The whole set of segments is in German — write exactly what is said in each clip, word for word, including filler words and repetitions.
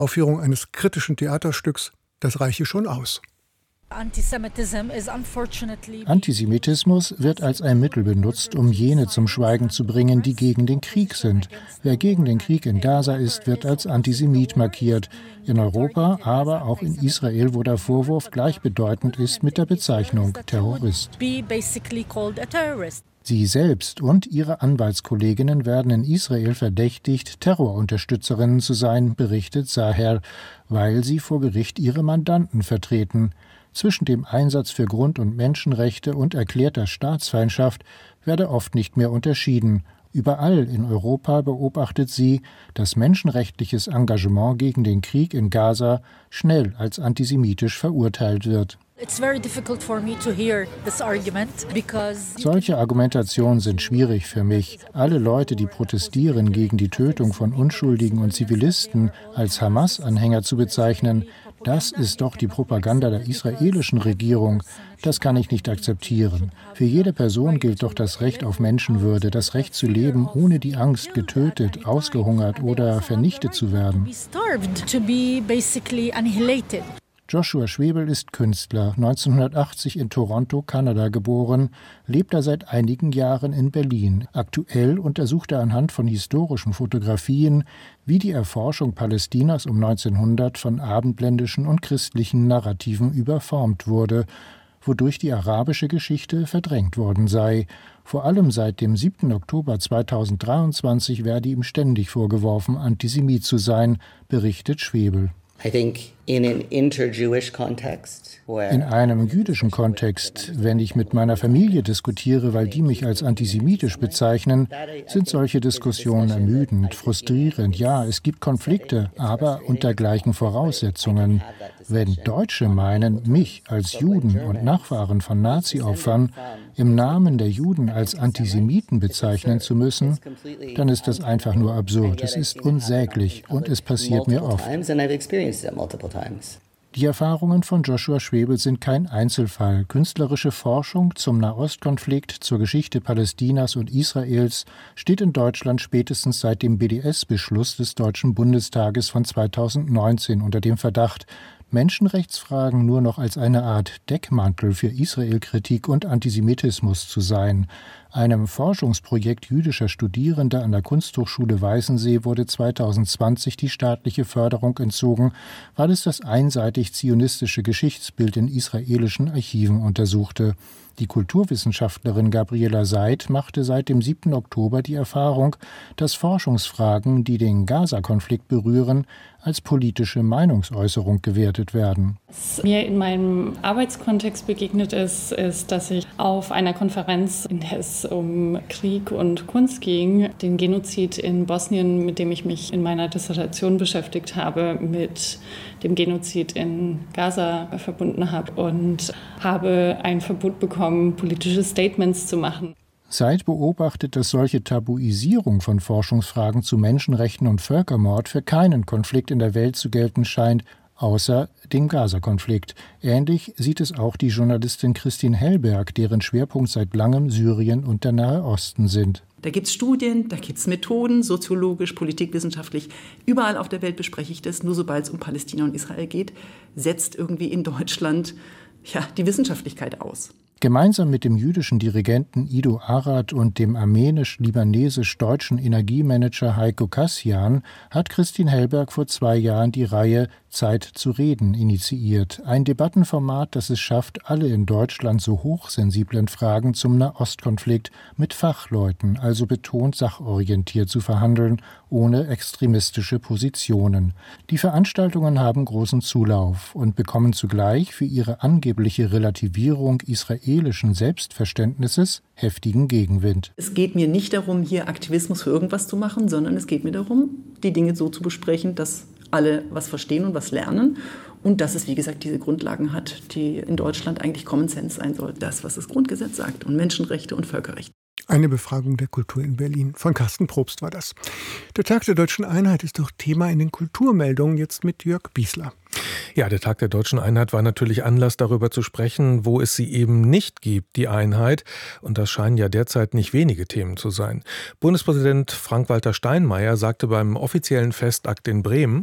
Aufführung eines kritischen Theaterstücks, das reiche schon aus. Antisemitismus wird als ein Mittel benutzt, um jene zum Schweigen zu bringen, die gegen den Krieg sind. Wer gegen den Krieg in Gaza ist, wird als Antisemit markiert. In Europa, aber auch in Israel, wo der Vorwurf gleichbedeutend ist mit der Bezeichnung Terrorist. Sie selbst und ihre Anwaltskolleginnen werden in Israel verdächtigt, Terrorunterstützerinnen zu sein, berichtet Saher, weil sie vor Gericht ihre Mandanten vertreten. Zwischen dem Einsatz für Grund- und Menschenrechte und erklärter Staatsfeindschaft werde oft nicht mehr unterschieden. Überall in Europa beobachtet sie, dass menschenrechtliches Engagement gegen den Krieg in Gaza schnell als antisemitisch verurteilt wird. Solche Argumentationen sind schwierig für mich. Alle Leute, die protestieren gegen die Tötung von Unschuldigen und Zivilisten, als Hamas-Anhänger zu bezeichnen, das ist doch die Propaganda der israelischen Regierung. Das kann ich nicht akzeptieren. Für jede Person gilt doch das Recht auf Menschenwürde, das Recht zu leben, ohne die Angst, getötet, ausgehungert oder vernichtet zu werden. Joshua Schwebel ist Künstler, neunzehnhundertachtzig in Toronto, Kanada geboren, lebt er seit einigen Jahren in Berlin. Aktuell untersucht er anhand von historischen Fotografien, wie die Erforschung Palästinas um neunzehnhundert von abendländischen und christlichen Narrativen überformt wurde, wodurch die arabische Geschichte verdrängt worden sei. Vor allem seit dem siebten Oktober zweitausenddreiundzwanzig werde ihm ständig vorgeworfen, Antisemit zu sein, berichtet Schwebel. In einem jüdischen Kontext, wenn ich mit meiner Familie diskutiere, weil die mich als antisemitisch bezeichnen, sind solche Diskussionen ermüdend, frustrierend. Ja, es gibt Konflikte, aber unter gleichen Voraussetzungen. Wenn Deutsche meinen, mich als Juden und Nachfahren von Nazi-Opfern im Namen der Juden als Antisemiten bezeichnen zu müssen, dann ist das einfach nur absurd. Es ist unsäglich und es passiert mir oft. Die Erfahrungen von Joshua Schwebel sind kein Einzelfall. Künstlerische Forschung zum Nahostkonflikt, zur Geschichte Palästinas und Israels steht in Deutschland spätestens seit dem B D S-Beschluss des Deutschen Bundestages von zweitausendneunzehn unter dem Verdacht, Menschenrechtsfragen nur noch als eine Art Deckmantel für Israelkritik und Antisemitismus zu sein. Einem Forschungsprojekt jüdischer Studierender an der Kunsthochschule Weißensee wurde zweitausendzwanzig die staatliche Förderung entzogen, weil es das einseitig zionistische Geschichtsbild in israelischen Archiven untersuchte. Die Kulturwissenschaftlerin Gabriela Seid machte seit dem siebten Oktober die Erfahrung, dass Forschungsfragen, die den Gaza-Konflikt berühren, als politische Meinungsäußerung gewertet werden. Was mir in meinem Arbeitskontext begegnet ist, ist, dass ich auf einer Konferenz, in der es um Krieg und Kunst ging, den Genozid in Bosnien, mit dem ich mich in meiner Dissertation beschäftigt habe, mit dem Genozid in Gaza verbunden habe und habe ein Verbot bekommen, politische Statements zu machen. Seid beobachtet, dass solche Tabuisierung von Forschungsfragen zu Menschenrechten und Völkermord für keinen Konflikt in der Welt zu gelten scheint, außer dem Gaza-Konflikt. Ähnlich sieht es auch die Journalistin Christine Hellberg, deren Schwerpunkt seit langem Syrien und der Nahe Osten sind. Da gibt es Studien, da gibt es Methoden, soziologisch, politikwissenschaftlich. Überall auf der Welt bespreche ich das. Nur sobald es um Palästina und Israel geht, setzt irgendwie in Deutschland ja, die Wissenschaftlichkeit aus. Gemeinsam mit dem jüdischen Dirigenten Ido Arad und dem armenisch-libanesisch-deutschen Energiemanager Heiko Kassian hat Christine Hellberg vor zwei Jahren die Reihe Zeit zu reden initiiert. Ein Debattenformat, das es schafft, alle in Deutschland so hochsensiblen Fragen zum Nahostkonflikt mit Fachleuten, also betont sachorientiert zu verhandeln, ohne extremistische Positionen. Die Veranstaltungen haben großen Zulauf und bekommen zugleich für ihre angebliche Relativierung israelischen Selbstverständnisses heftigen Gegenwind. Es geht mir nicht darum, hier Aktivismus für irgendwas zu machen, sondern es geht mir darum, die Dinge so zu besprechen, dass alle was verstehen und was lernen und dass es, wie gesagt, diese Grundlagen hat, die in Deutschland eigentlich Common Sense sein soll. Das, was das Grundgesetz sagt und Menschenrechte und Völkerrecht. Eine Befragung der Kultur in Berlin. Von Carsten Probst war das. Der Tag der Deutschen Einheit ist doch Thema in den Kulturmeldungen, jetzt mit Jörg Biesler. Ja, der Tag der Deutschen Einheit war natürlich Anlass, darüber zu sprechen, wo es sie eben nicht gibt, die Einheit. Und das scheinen ja derzeit nicht wenige Themen zu sein. Bundespräsident Frank-Walter Steinmeier sagte beim offiziellen Festakt in Bremen: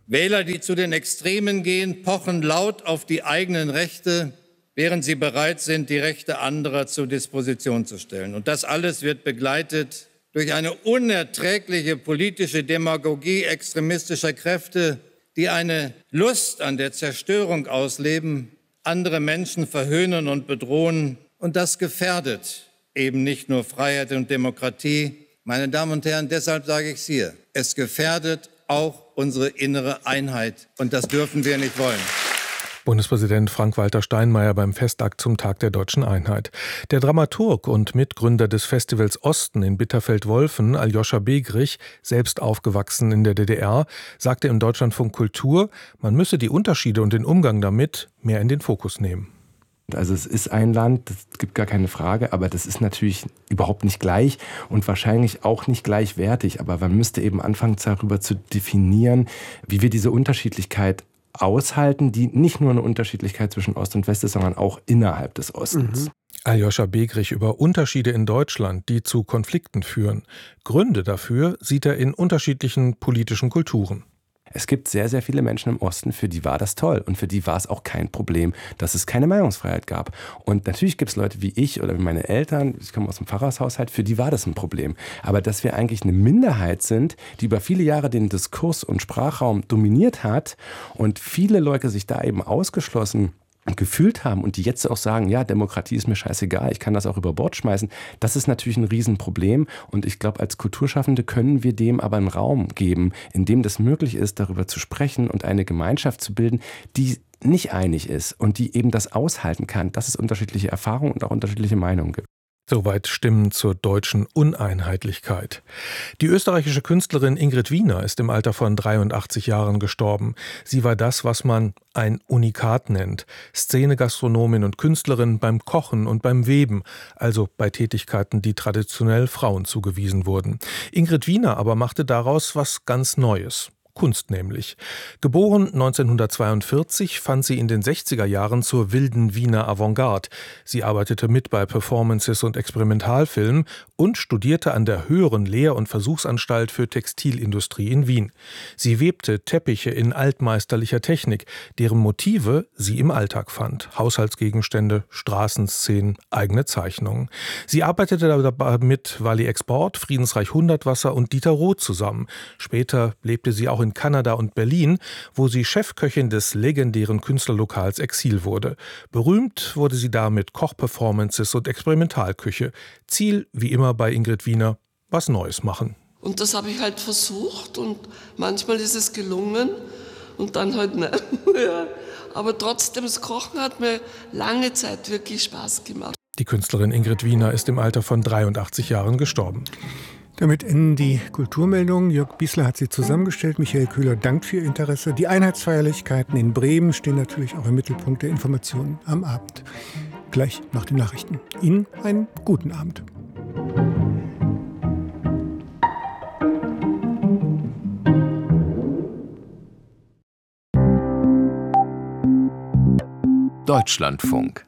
Wähler, die zu den Extremen gehen, pochen laut auf die eigenen Rechte, während sie bereit sind, die Rechte anderer zur Disposition zu stellen. Und das alles wird begleitet durch eine unerträgliche politische Demagogie extremistischer Kräfte, die eine Lust an der Zerstörung ausleben, andere Menschen verhöhnen und bedrohen. Und das gefährdet eben nicht nur Freiheit und Demokratie. Meine Damen und Herren, deshalb sage ich es hier, es gefährdet auch unsere innere Einheit. Und das dürfen wir nicht wollen. Bundespräsident Frank-Walter Steinmeier beim Festakt zum Tag der Deutschen Einheit. Der Dramaturg und Mitgründer des Festivals Osten in Bitterfeld-Wolfen, Aljoscha Begrich, selbst aufgewachsen in der D D R, sagte im Deutschlandfunk Kultur, man müsse die Unterschiede und den Umgang damit mehr in den Fokus nehmen. Also es ist ein Land, das gibt gar keine Frage, aber das ist natürlich überhaupt nicht gleich und wahrscheinlich auch nicht gleichwertig. Aber man müsste eben anfangen, darüber zu definieren, wie wir diese Unterschiedlichkeit aushalten, die nicht nur eine Unterschiedlichkeit zwischen Ost und West ist, sondern auch innerhalb des Ostens. Mhm. Aljoscha Begrich über Unterschiede in Deutschland, die zu Konflikten führen. Gründe dafür sieht er in unterschiedlichen politischen Kulturen. Es gibt sehr, sehr viele Menschen im Osten, für die war das toll und für die war es auch kein Problem, dass es keine Meinungsfreiheit gab. Und natürlich gibt es Leute wie ich oder wie meine Eltern, ich komme aus dem Pfarrershaushalt, für die war das ein Problem. Aber dass wir eigentlich eine Minderheit sind, die über viele Jahre den Diskurs und Sprachraum dominiert hat und viele Leute sich da eben ausgeschlossen gefühlt haben und die jetzt auch sagen, ja, Demokratie ist mir scheißegal, ich kann das auch über Bord schmeißen, das ist natürlich ein Riesenproblem und ich glaube, als Kulturschaffende können wir dem aber einen Raum geben, in dem das möglich ist, darüber zu sprechen und eine Gemeinschaft zu bilden, die nicht einig ist und die eben das aushalten kann, dass es unterschiedliche Erfahrungen und auch unterschiedliche Meinungen gibt. Soweit Stimmen zur deutschen Uneinheitlichkeit. Die österreichische Künstlerin Ingrid Wiener ist im Alter von dreiundachtzig Jahren gestorben. Sie war das, was man ein Unikat nennt. Szene-Gastronomin und Künstlerin beim Kochen und beim Weben, also bei Tätigkeiten, die traditionell Frauen zugewiesen wurden. Ingrid Wiener aber machte daraus was ganz Neues. Kunst nämlich. Geboren neunzehnhundertzweiundvierzig, fand sie in den sechziger Jahren zur wilden Wiener Avantgarde. Sie arbeitete mit bei Performances und Experimentalfilmen und studierte an der Höheren Lehr- und Versuchsanstalt für Textilindustrie in Wien. Sie webte Teppiche in altmeisterlicher Technik, deren Motive sie im Alltag fand. Haushaltsgegenstände, Straßenszenen, eigene Zeichnungen. Sie arbeitete dabei mit Wally Export, Friedensreich Hundertwasser und Dieter Roth zusammen. Später lebte sie auch in Kanada und Berlin, wo sie Chefköchin des legendären Künstlerlokals Exil wurde. Berühmt wurde sie da mit Kochperformances und Experimentalküche. Ziel, wie immer bei Ingrid Wiener, was Neues machen. Und das habe ich halt versucht und manchmal ist es gelungen und dann halt nicht. Ja. Aber trotzdem, das Kochen hat mir lange Zeit wirklich Spaß gemacht. Die Künstlerin Ingrid Wiener ist im Alter von dreiundachtzig Jahren gestorben. Damit enden die Kulturmeldungen. Jörg Biesler hat sie zusammengestellt. Michael Köhler dankt für Ihr Interesse. Die Einheitsfeierlichkeiten in Bremen stehen natürlich auch im Mittelpunkt der Informationen am Abend. Gleich nach den Nachrichten. Ihnen einen guten Abend. Deutschlandfunk.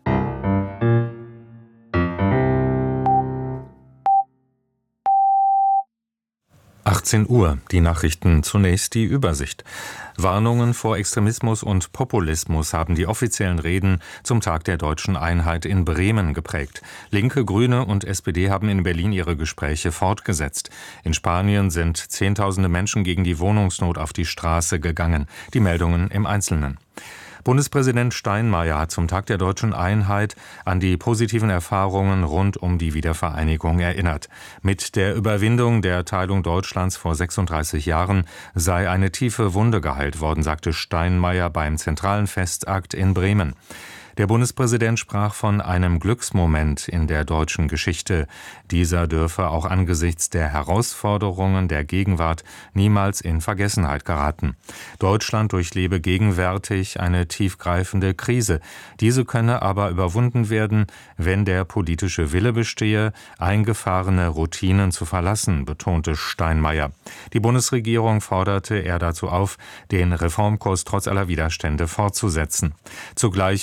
achtzehn Uhr, die Nachrichten, zunächst die Übersicht. Warnungen vor Extremismus und Populismus haben die offiziellen Reden zum Tag der Deutschen Einheit in Bremen geprägt. Linke, Grüne und S P D haben in Berlin ihre Gespräche fortgesetzt. In Spanien sind Zehntausende Menschen gegen die Wohnungsnot auf die Straße gegangen. Die Meldungen im Einzelnen. Bundespräsident Steinmeier hat zum Tag der Deutschen Einheit an die positiven Erfahrungen rund um die Wiedervereinigung erinnert. Mit der Überwindung der Teilung Deutschlands vor sechsunddreißig Jahren sei eine tiefe Wunde geheilt worden, sagte Steinmeier beim zentralen Festakt in Bremen. Der Bundespräsident sprach von einem Glücksmoment in der deutschen Geschichte. Dieser dürfe auch angesichts der Herausforderungen der Gegenwart niemals in Vergessenheit geraten. Deutschland durchlebe gegenwärtig eine tiefgreifende Krise. Diese könne aber überwunden werden, wenn der politische Wille bestehe, eingefahrene Routinen zu verlassen, betonte Steinmeier. Die Bundesregierung forderte er dazu auf, den Reformkurs trotz aller Widerstände fortzusetzen. Zugleich warnte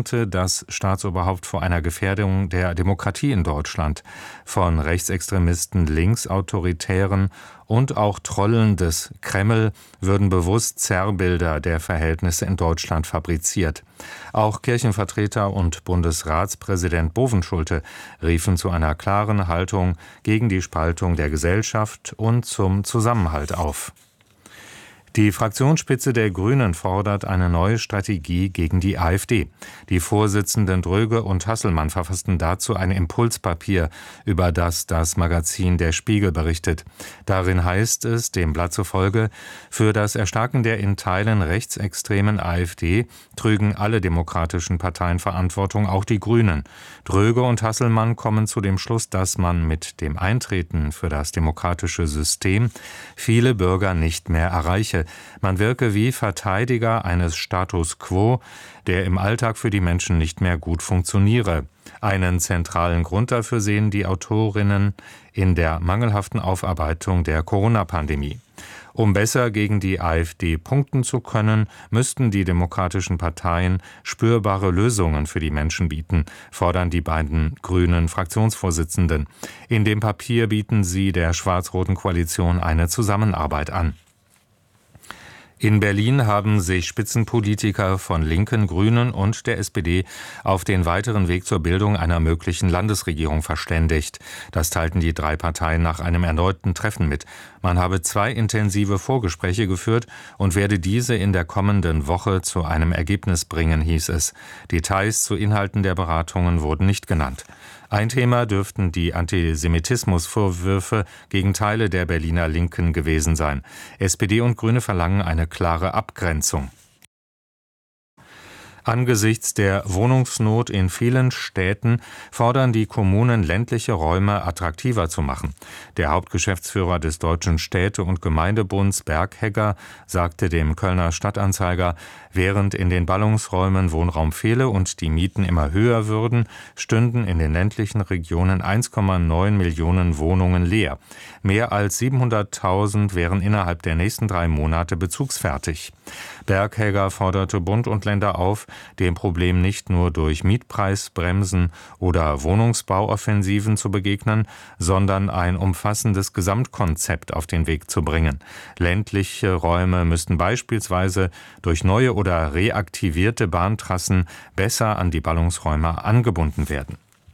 warnte das Staatsoberhaupt vor einer Gefährdung der Demokratie in Deutschland von Rechtsextremisten, Linksautoritären und auch Trollen des Kreml würden bewusst Zerrbilder der Verhältnisse in Deutschland fabriziert. Auch Kirchenvertreter und Bundesratspräsident Bovenschulte riefen zu einer klaren Haltung gegen die Spaltung der Gesellschaft und zum Zusammenhalt auf. Die Fraktionsspitze der Grünen fordert eine neue Strategie gegen die AfD. Die Vorsitzenden Dröge und Hasselmann verfassten dazu ein Impulspapier, über das das Magazin Der Spiegel berichtet. Darin heißt es, dem Blatt zufolge, für das Erstarken der in Teilen rechtsextremen AfD trügen alle demokratischen Parteien Verantwortung, auch die Grünen. Dröge und Hasselmann kommen zu dem Schluss, dass man mit dem Eintreten für das demokratische System viele Bürger nicht mehr erreiche. Man wirke wie Verteidiger eines Status quo, der im Alltag für die Menschen nicht mehr gut funktioniere. Einen zentralen Grund dafür sehen die Autorinnen in der mangelhaften Aufarbeitung der Corona-Pandemie. Um besser gegen die AfD punkten zu können, müssten die demokratischen Parteien spürbare Lösungen für die Menschen bieten, fordern die beiden grünen Fraktionsvorsitzenden. In dem Papier bieten sie der schwarz-roten Koalition eine Zusammenarbeit an. In Berlin haben sich Spitzenpolitiker von Linken, Grünen und der S P D auf den weiteren Weg zur Bildung einer möglichen Landesregierung verständigt. Das teilten die drei Parteien nach einem erneuten Treffen mit. Man habe zwei intensive Vorgespräche geführt und werde diese in der kommenden Woche zu einem Ergebnis bringen, hieß es. Details zu Inhalten der Beratungen wurden nicht genannt. Ein Thema dürften die Antisemitismusvorwürfe gegen Teile der Berliner Linken gewesen sein. S P D und Grüne verlangen eine klare Abgrenzung. Angesichts der Wohnungsnot in vielen Städten fordern die Kommunen, ländliche Räume attraktiver zu machen. Der Hauptgeschäftsführer des Deutschen Städte- und Gemeindebunds Berghegger sagte dem Kölner Stadtanzeiger, während in den Ballungsräumen Wohnraum fehle und die Mieten immer höher würden, stünden in den ländlichen Regionen eins Komma neun Millionen Wohnungen leer. Mehr als siebenhunderttausend wären innerhalb der nächsten drei Monate bezugsfertig. Berghegger forderte Bund und Länder auf, dem Problem nicht nur durch Mietpreisbremsen oder Wohnungsbauoffensiven zu begegnen, sondern ein umfassendes Gesamtkonzept auf den Weg zu bringen. Ländliche Räume müssten beispielsweise durch neue oder reaktivierte Bahntrassen besser an die Ballungsräume angebunden werden.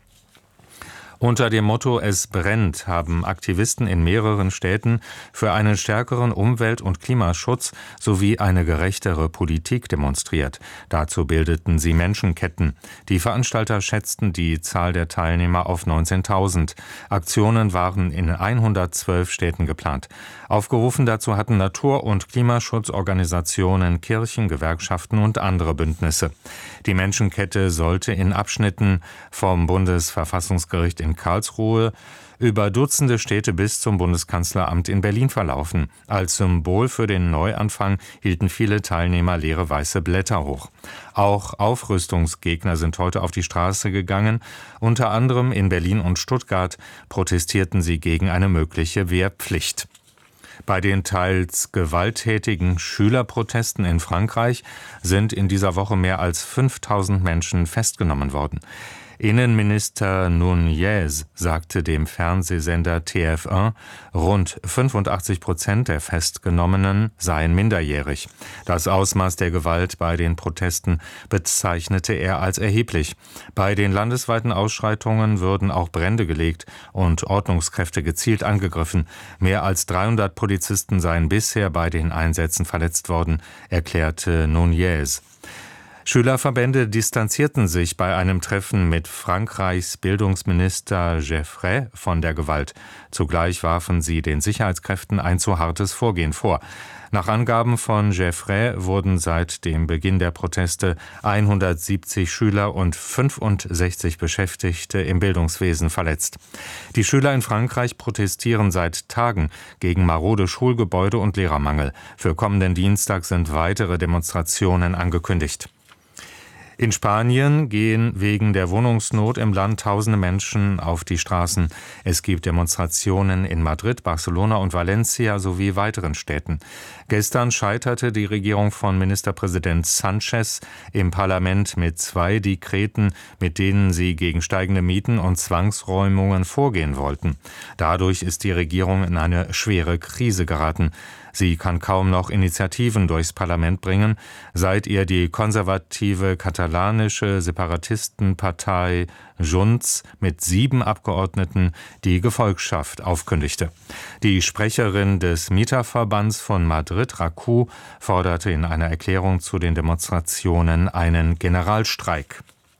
Unter dem Motto Es brennt haben Aktivisten in mehreren Städten für einen stärkeren Umwelt- und Klimaschutz sowie eine gerechtere Politik demonstriert. Dazu bildeten sie Menschenketten. Die Veranstalter schätzten die Zahl der Teilnehmer auf neunzehntausend. Aktionen waren in hundertzwölf Städten geplant. Aufgerufen dazu hatten Natur- und Klimaschutzorganisationen, Kirchen, Gewerkschaften und andere Bündnisse. Die Menschenkette sollte in Abschnitten vom Bundesverfassungsgericht in Karlsruhe über Dutzende Städte bis zum Bundeskanzleramt in Berlin verlaufen. Als Symbol für den Neuanfang hielten viele Teilnehmer leere weiße Blätter hoch. Auch Aufrüstungsgegner sind heute auf die Straße gegangen. Unter anderem in Berlin und Stuttgart protestierten sie gegen eine mögliche Wehrpflicht. Bei den teils gewalttätigen Schülerprotesten in Frankreich sind in dieser Woche mehr als fünftausend Menschen festgenommen worden. Innenminister Nunez sagte dem Fernsehsender T F eins, rund fünfundachtzig Prozent der Festgenommenen seien minderjährig. Das Ausmaß der Gewalt bei den Protesten bezeichnete er als erheblich. Bei den landesweiten Ausschreitungen würden auch Brände gelegt und Ordnungskräfte gezielt angegriffen. Mehr als dreihundert Polizisten seien bisher bei den Einsätzen verletzt worden, erklärte Nunez. Schülerverbände distanzierten sich bei einem Treffen mit Frankreichs Bildungsminister Geoffrey von der Gewalt. Zugleich warfen sie den Sicherheitskräften ein zu hartes Vorgehen vor. Nach Angaben von Geoffrey wurden seit dem Beginn der Proteste hundertsiebzig Schüler und fünfundsechzig Beschäftigte im Bildungswesen verletzt. Die Schüler in Frankreich protestieren seit Tagen gegen marode Schulgebäude und Lehrermangel. Für kommenden Dienstag sind weitere Demonstrationen angekündigt. In Spanien gehen wegen der Wohnungsnot im Land tausende Menschen auf die Straßen. Es gibt Demonstrationen in Madrid, Barcelona und Valencia sowie weiteren Städten. Gestern scheiterte die Regierung von Ministerpräsident Sanchez im Parlament mit zwei Dekreten, mit denen sie gegen steigende Mieten und Zwangsräumungen vorgehen wollten. Dadurch ist die Regierung in eine schwere Krise geraten. Sie kann kaum noch Initiativen durchs Parlament bringen, seit ihr die konservative katalanische Separatistenpartei Junts mit sieben Abgeordneten die Gefolgschaft aufkündigte. Die Sprecherin des Mieterverbands von Madrid, R A C U, forderte in einer Erklärung zu den Demonstrationen einen Generalstreik.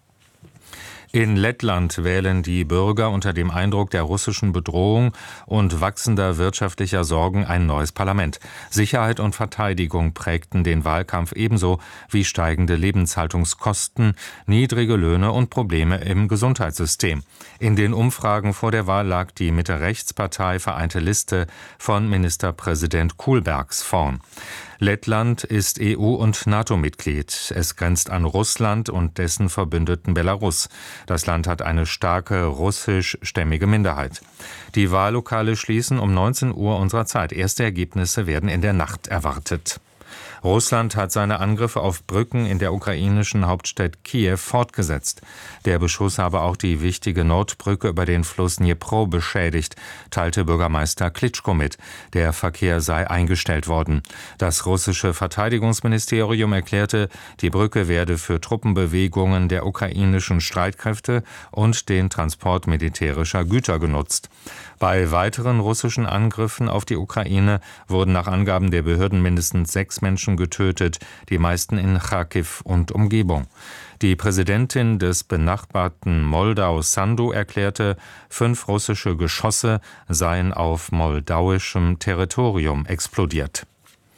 In Lettland wählen die Bürger unter dem Eindruck der russischen Bedrohung und wachsender wirtschaftlicher Sorgen ein neues Parlament. Sicherheit und Verteidigung prägten den Wahlkampf ebenso wie steigende Lebenshaltungskosten, niedrige Löhne und Probleme im Gesundheitssystem. In den Umfragen vor der Wahl lag die Mitte-Rechts-Partei Vereinte Liste von Ministerpräsident Kullbergs vorn. Lettland ist E U- und NATO-Mitglied. Es grenzt an Russland und dessen Verbündeten Belarus. Das Land hat eine starke russischstämmige Minderheit. Die Wahllokale schließen um neunzehn Uhr unserer Zeit. Erste Ergebnisse werden in der Nacht erwartet. Russland hat seine Angriffe auf Brücken in der ukrainischen Hauptstadt Kiew fortgesetzt. Der Beschuss habe auch die wichtige Nordbrücke über den Fluss Dnipro beschädigt, teilte Bürgermeister Klitschko mit. Der Verkehr sei eingestellt worden. Das russische Verteidigungsministerium erklärte, die Brücke werde für Truppenbewegungen der ukrainischen Streitkräfte und den Transport militärischer Güter genutzt. Bei weiteren russischen Angriffen auf die Ukraine wurden nach Angaben der Behörden mindestens sechs Menschen getötet, die meisten in Charkiw und Umgebung. Die Präsidentin des benachbarten Moldau, Sandu, erklärte, fünf russische Geschosse seien auf moldauischem Territorium explodiert.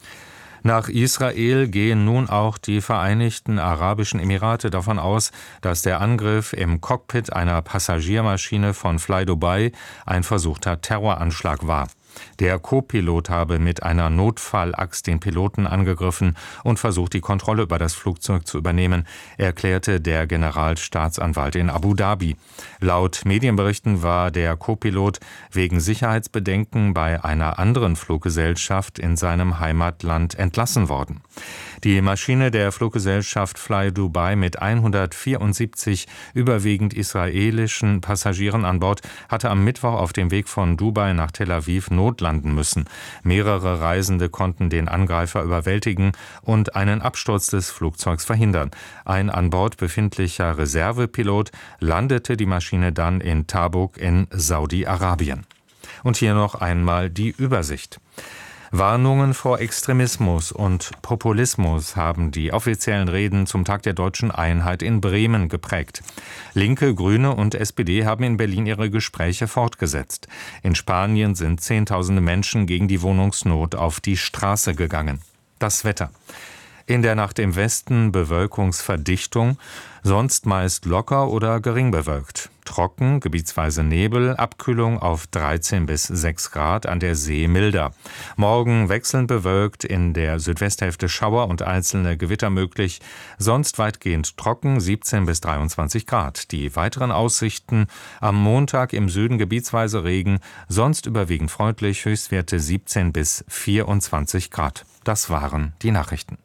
Nach Israel gehen nun auch die Vereinigten Arabischen Emirate davon aus, dass der Angriff im Cockpit einer Passagiermaschine von Fly Dubai ein versuchter Terroranschlag war. Der Co-Pilot habe mit einer Notfallaxt den Piloten angegriffen und versucht, die Kontrolle über das Flugzeug zu übernehmen, erklärte der Generalstaatsanwalt in Abu Dhabi. Laut Medienberichten war der Co-Pilot wegen Sicherheitsbedenken bei einer anderen Fluggesellschaft in seinem Heimatland entlassen worden. Die Maschine der Fluggesellschaft Fly Dubai mit hundertvierundsiebzig überwiegend israelischen Passagieren an Bord hatte am Mittwoch auf dem Weg von Dubai nach Tel Aviv notlanden müssen. Mehrere Reisende konnten den Angreifer überwältigen und einen Absturz des Flugzeugs verhindern. Ein an Bord befindlicher Reservepilot landete die Maschine dann in Tabuk in Saudi-Arabien. Und hier noch einmal die Übersicht. Warnungen vor Extremismus und Populismus haben die offiziellen Reden zum Tag der deutschen Einheit in Bremen geprägt. Linke, Grüne und S P D haben in Berlin ihre Gespräche fortgesetzt. In Spanien sind Zehntausende Menschen gegen die Wohnungsnot auf die Straße gegangen. Das Wetter. In der Nacht im Westen Bewölkungsverdichtung, sonst meist locker oder gering bewölkt. Trocken, gebietsweise Nebel, Abkühlung auf dreizehn bis sechs Grad, an der See milder. Morgen wechselnd bewölkt, in der Südwesthälfte Schauer und einzelne Gewitter möglich, sonst weitgehend trocken, siebzehn bis dreiundzwanzig Grad. Die weiteren Aussichten: am Montag im Süden gebietsweise Regen, sonst überwiegend freundlich, Höchstwerte siebzehn bis vierundzwanzig Grad. Das waren die Nachrichten.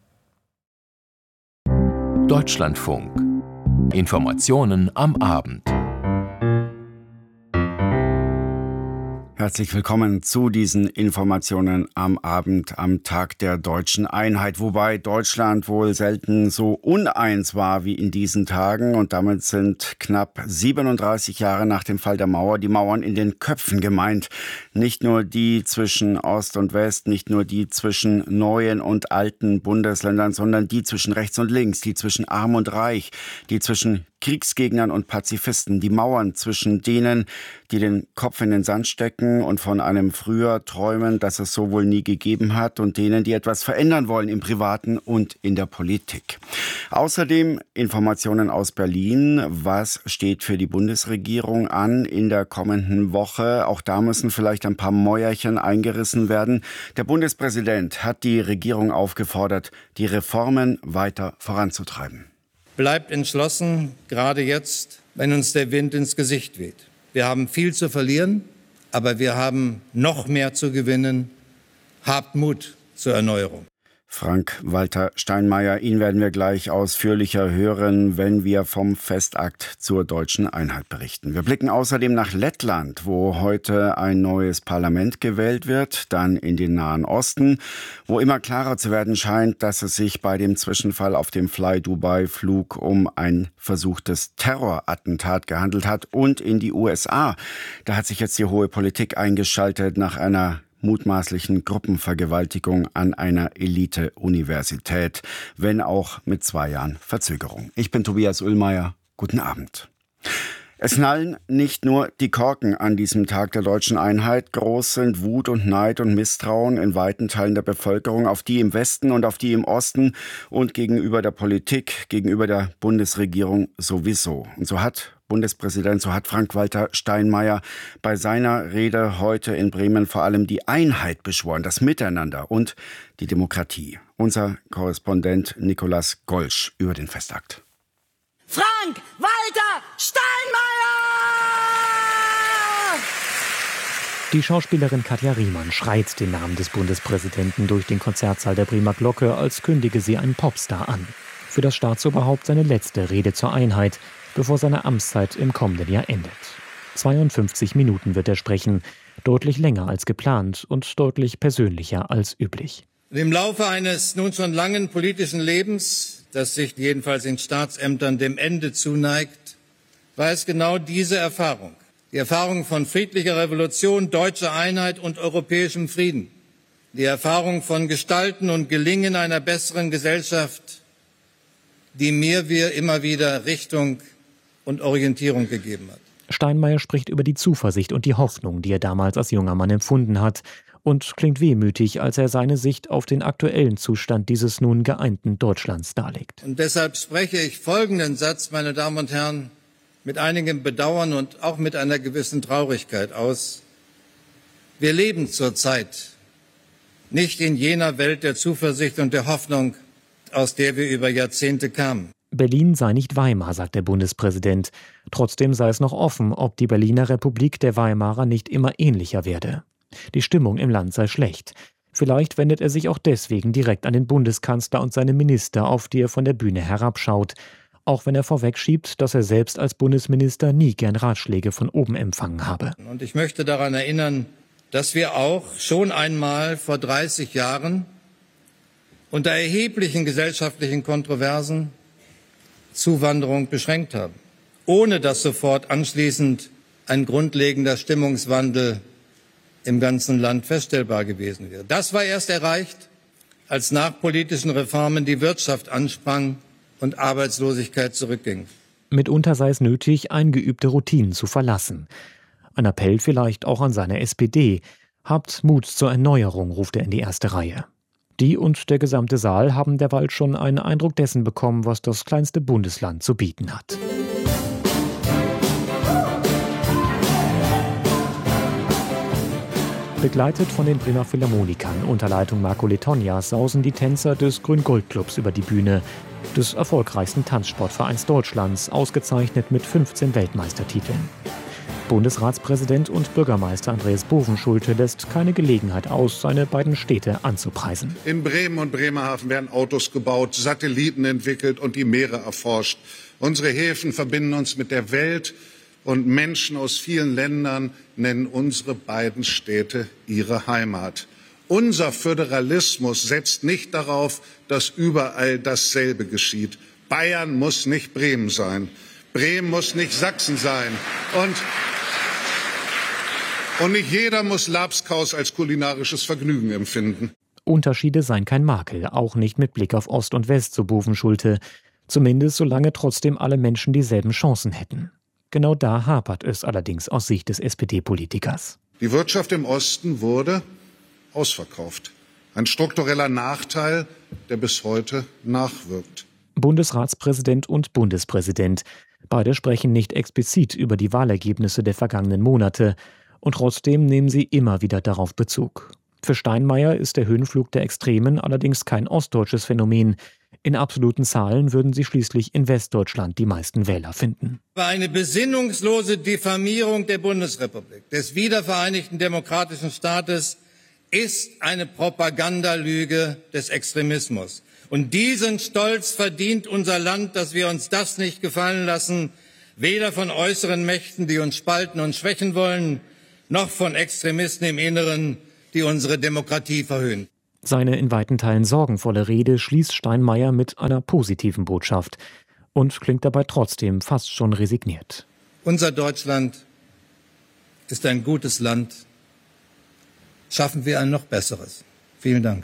Deutschlandfunk. Informationen am Abend. Herzlich willkommen zu diesen Informationen am Abend, am Tag der deutschen Einheit, wobei Deutschland wohl selten so uneins war wie in diesen Tagen. Und damit sind knapp siebenunddreißig Jahre nach dem Fall der Mauer die Mauern in den Köpfen gemeint. Nicht nur die zwischen Ost und West, nicht nur die zwischen neuen und alten Bundesländern, sondern die zwischen rechts und links, die zwischen arm und reich, die zwischen Kriegsgegnern und Pazifisten, die Mauern zwischen denen, die den Kopf in den Sand stecken und von einem Früher träumen, das es so wohl nie gegeben hat, und denen, die etwas verändern wollen im Privaten und in der Politik. Außerdem Informationen aus Berlin. Was steht für die Bundesregierung an in der kommenden Woche? Auch da müssen vielleicht ein paar Mäuerchen eingerissen werden. Der Bundespräsident hat die Regierung aufgefordert, die Reformen weiter voranzutreiben. Bleibt entschlossen, gerade jetzt, wenn uns der Wind ins Gesicht weht. Wir haben viel zu verlieren, aber wir haben noch mehr zu gewinnen. Habt Mut zur Erneuerung. Frank-Walter Steinmeier, ihn werden wir gleich ausführlicher hören, wenn wir vom Festakt zur deutschen Einheit berichten. Wir blicken außerdem nach Lettland, wo heute ein neues Parlament gewählt wird, dann in den Nahen Osten, wo immer klarer zu werden scheint, dass es sich bei dem Zwischenfall auf dem Fly-Dubai-Flug um ein versuchtes Terrorattentat gehandelt hat, und in die U S A. Da hat sich jetzt die hohe Politik eingeschaltet nach einer mutmaßlichen Gruppenvergewaltigung an einer Elite-Universität, wenn auch mit zwei Jahren Verzögerung. Ich bin Tobias Ullmeier. Guten Abend. Es knallen nicht nur die Korken an diesem Tag der deutschen Einheit. Groß sind Wut und Neid und Misstrauen in weiten Teilen der Bevölkerung, auf die im Westen und auf die im Osten und gegenüber der Politik, gegenüber der Bundesregierung sowieso. Und so hat Bundespräsident, so hat Frank-Walter Steinmeier bei seiner Rede heute in Bremen vor allem die Einheit beschworen, das Miteinander und die Demokratie. Unser Korrespondent Nikolaus Golsch über den Festakt. Frank-Walter Steinmeier! Die Schauspielerin Katja Riemann schreit den Namen des Bundespräsidenten durch den Konzertsaal der Bremer Glocke, als kündige sie einen Popstar an. Für das Staatsoberhaupt seine letzte Rede zur Einheit, bevor seine Amtszeit im kommenden Jahr endet. zweiundfünfzig Minuten wird er sprechen, deutlich länger als geplant und deutlich persönlicher als üblich. Im Laufe eines nun schon langen politischen Lebens, das sich jedenfalls in Staatsämtern dem Ende zuneigt, war es genau diese Erfahrung, die Erfahrung von friedlicher Revolution, deutscher Einheit und europäischem Frieden, die Erfahrung von Gestalten und Gelingen einer besseren Gesellschaft, die mir wir immer wieder Richtung und Orientierung gegeben hat. Steinmeier spricht über die Zuversicht und die Hoffnung, die er damals als junger Mann empfunden hat, und klingt wehmütig, als er seine Sicht auf den aktuellen Zustand dieses nun geeinten Deutschlands darlegt. Und deshalb spreche ich folgenden Satz, meine Damen und Herren, mit einigem Bedauern und auch mit einer gewissen Traurigkeit aus. Wir leben zurzeit nicht in jener Welt der Zuversicht und der Hoffnung, aus der wir über Jahrzehnte kamen. Berlin sei nicht Weimar, sagt der Bundespräsident. Trotzdem sei es noch offen, ob die Berliner Republik der Weimarer nicht immer ähnlicher werde. Die Stimmung im Land sei schlecht. Vielleicht wendet er sich auch deswegen direkt an den Bundeskanzler und seine Minister, auf die er von der Bühne herabschaut. Auch wenn er vorwegschiebt, dass er selbst als Bundesminister nie gern Ratschläge von oben empfangen habe. Und ich möchte daran erinnern, dass wir auch schon einmal vor dreißig Jahren unter erheblichen gesellschaftlichen Kontroversen Zuwanderung beschränkt haben, ohne dass sofort anschließend ein grundlegender Stimmungswandel im ganzen Land feststellbar gewesen wäre. Das war erst erreicht, als nach politischen Reformen die Wirtschaft ansprang und Arbeitslosigkeit zurückging. Mitunter sei es nötig, eingeübte Routinen zu verlassen. Ein Appell vielleicht auch an seine S P D. Habt Mut zur Erneuerung, ruft er in die erste Reihe. Die und der gesamte Saal haben derweil schon einen Eindruck dessen bekommen, was das kleinste Bundesland zu bieten hat. Begleitet von den Bremer Philharmonikern unter Leitung Marco Letognas sausen die Tänzer des Grün-Gold-Clubs über die Bühne, des erfolgreichsten Tanzsportvereins Deutschlands, ausgezeichnet mit fünfzehn Weltmeistertiteln. Bundesratspräsident und Bürgermeister Andreas Bovenschulte lässt keine Gelegenheit aus, seine beiden Städte anzupreisen. In Bremen und Bremerhaven werden Autos gebaut, Satelliten entwickelt und die Meere erforscht. Unsere Häfen verbinden uns mit der Welt und Menschen aus vielen Ländern nennen unsere beiden Städte ihre Heimat. Unser Föderalismus setzt nicht darauf, dass überall dasselbe geschieht. Bayern muss nicht Bremen sein. Bremen muss nicht Sachsen sein. Und Und nicht jeder muss Labskaus als kulinarisches Vergnügen empfinden. Unterschiede seien kein Makel, auch nicht mit Blick auf Ost und West, so Bovenschulte. Zumindest solange trotzdem alle Menschen dieselben Chancen hätten. Genau da hapert es allerdings aus Sicht des S P D-Politikers. Die Wirtschaft im Osten wurde ausverkauft. Ein struktureller Nachteil, der bis heute nachwirkt. Bundesratspräsident und Bundespräsident. Beide sprechen nicht explizit über die Wahlergebnisse der vergangenen Monate. Und trotzdem nehmen sie immer wieder darauf Bezug. Für Steinmeier ist der Höhenflug der Extremen allerdings kein ostdeutsches Phänomen. In absoluten Zahlen würden sie schließlich in Westdeutschland die meisten Wähler finden. War eine besinnungslose Diffamierung der Bundesrepublik, des wiedervereinigten demokratischen Staates, ist eine Propagandalüge des Extremismus. Und diesen Stolz verdient unser Land, dass wir uns das nicht gefallen lassen, weder von äußeren Mächten, die uns spalten und schwächen wollen, noch von Extremisten im Inneren, die unsere Demokratie verhöhnen. Seine in weiten Teilen sorgenvolle Rede schließt Steinmeier mit einer positiven Botschaft und klingt dabei trotzdem fast schon resigniert. Unser Deutschland ist ein gutes Land. Schaffen wir ein noch besseres. Vielen Dank.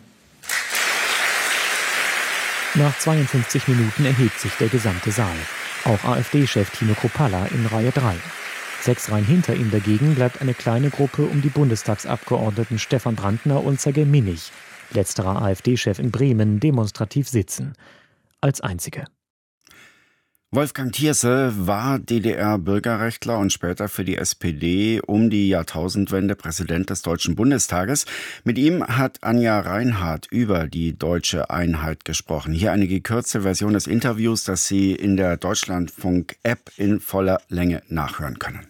Nach zweiundfünfzig Minuten erhebt sich der gesamte Saal. Auch AfD-Chef Tino Kruppalla in Reihe drei. Sechs Reihen hinter ihm dagegen bleibt eine kleine Gruppe um die Bundestagsabgeordneten Stefan Brandner und Sergej Minich, letzterer AfD-Chef in Bremen, demonstrativ sitzen. Als einzige. Wolfgang Thierse war D D R-Bürgerrechtler und später für die S P D um die Jahrtausendwende Präsident des Deutschen Bundestages. Mit ihm hat Anja Reinhardt über die deutsche Einheit gesprochen. Hier eine gekürzte Version des Interviews, das Sie in der Deutschlandfunk-App in voller Länge nachhören können.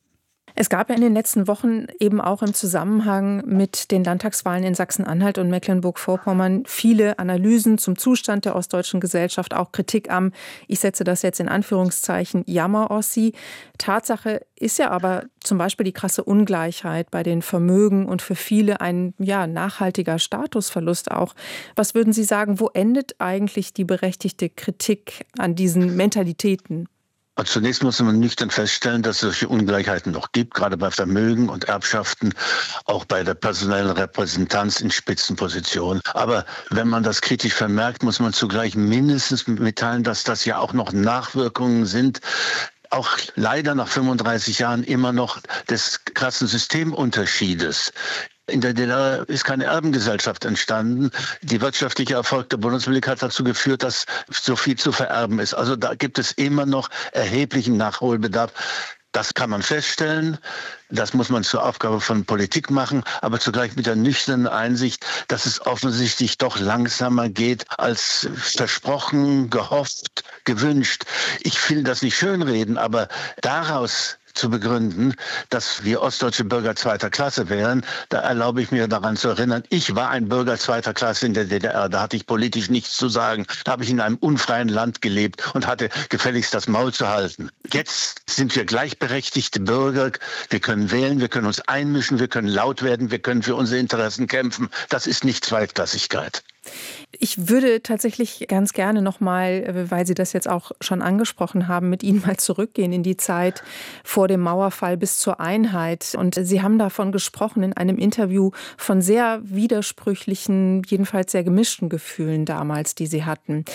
Es gab ja in den letzten Wochen eben auch im Zusammenhang mit den Landtagswahlen in Sachsen-Anhalt und Mecklenburg-Vorpommern viele Analysen zum Zustand der ostdeutschen Gesellschaft, auch Kritik am, ich setze das jetzt in Anführungszeichen, Jammer-Ossi. Tatsache ist ja aber zum Beispiel die krasse Ungleichheit bei den Vermögen und für viele ein ja, nachhaltiger Statusverlust auch. Was würden Sie sagen, wo endet eigentlich die berechtigte Kritik an diesen Mentalitäten? Also zunächst muss man nüchtern feststellen, dass es solche Ungleichheiten noch gibt, gerade bei Vermögen und Erbschaften, auch bei der personellen Repräsentanz in Spitzenpositionen. Aber wenn man das kritisch vermerkt, muss man zugleich mindestens mitteilen, dass das ja auch noch Nachwirkungen sind, auch leider nach fünfunddreißig Jahren immer noch des krassen Systemunterschiedes. In der D D R ist keine Erbengesellschaft entstanden. Die wirtschaftliche Erfolg der Bundesrepublik hat dazu geführt, dass so viel zu vererben ist. Also da gibt es immer noch erheblichen Nachholbedarf. Das kann man feststellen. Das muss man zur Aufgabe von Politik machen, aber zugleich mit der nüchternen Einsicht, dass es offensichtlich doch langsamer geht als versprochen, gehofft, gewünscht. Ich will das nicht schönreden, aber daraus zu begründen, dass wir ostdeutsche Bürger zweiter Klasse wären, da erlaube ich mir daran zu erinnern, ich war ein Bürger zweiter Klasse in der D D R, da hatte ich politisch nichts zu sagen, da habe ich in einem unfreien Land gelebt und hatte gefälligst das Maul zu halten. Jetzt sind wir gleichberechtigte Bürger, wir können wählen, wir können uns einmischen, wir können laut werden, wir können für unsere Interessen kämpfen. Das ist nicht Zweitklassigkeit. Ich würde tatsächlich ganz gerne noch mal, weil Sie das jetzt auch schon angesprochen haben, mit Ihnen mal zurückgehen in die Zeit vor dem Mauerfall bis zur Einheit. Und Sie haben davon gesprochen in einem Interview von sehr widersprüchlichen, jedenfalls sehr gemischten Gefühlen damals, die Sie hatten.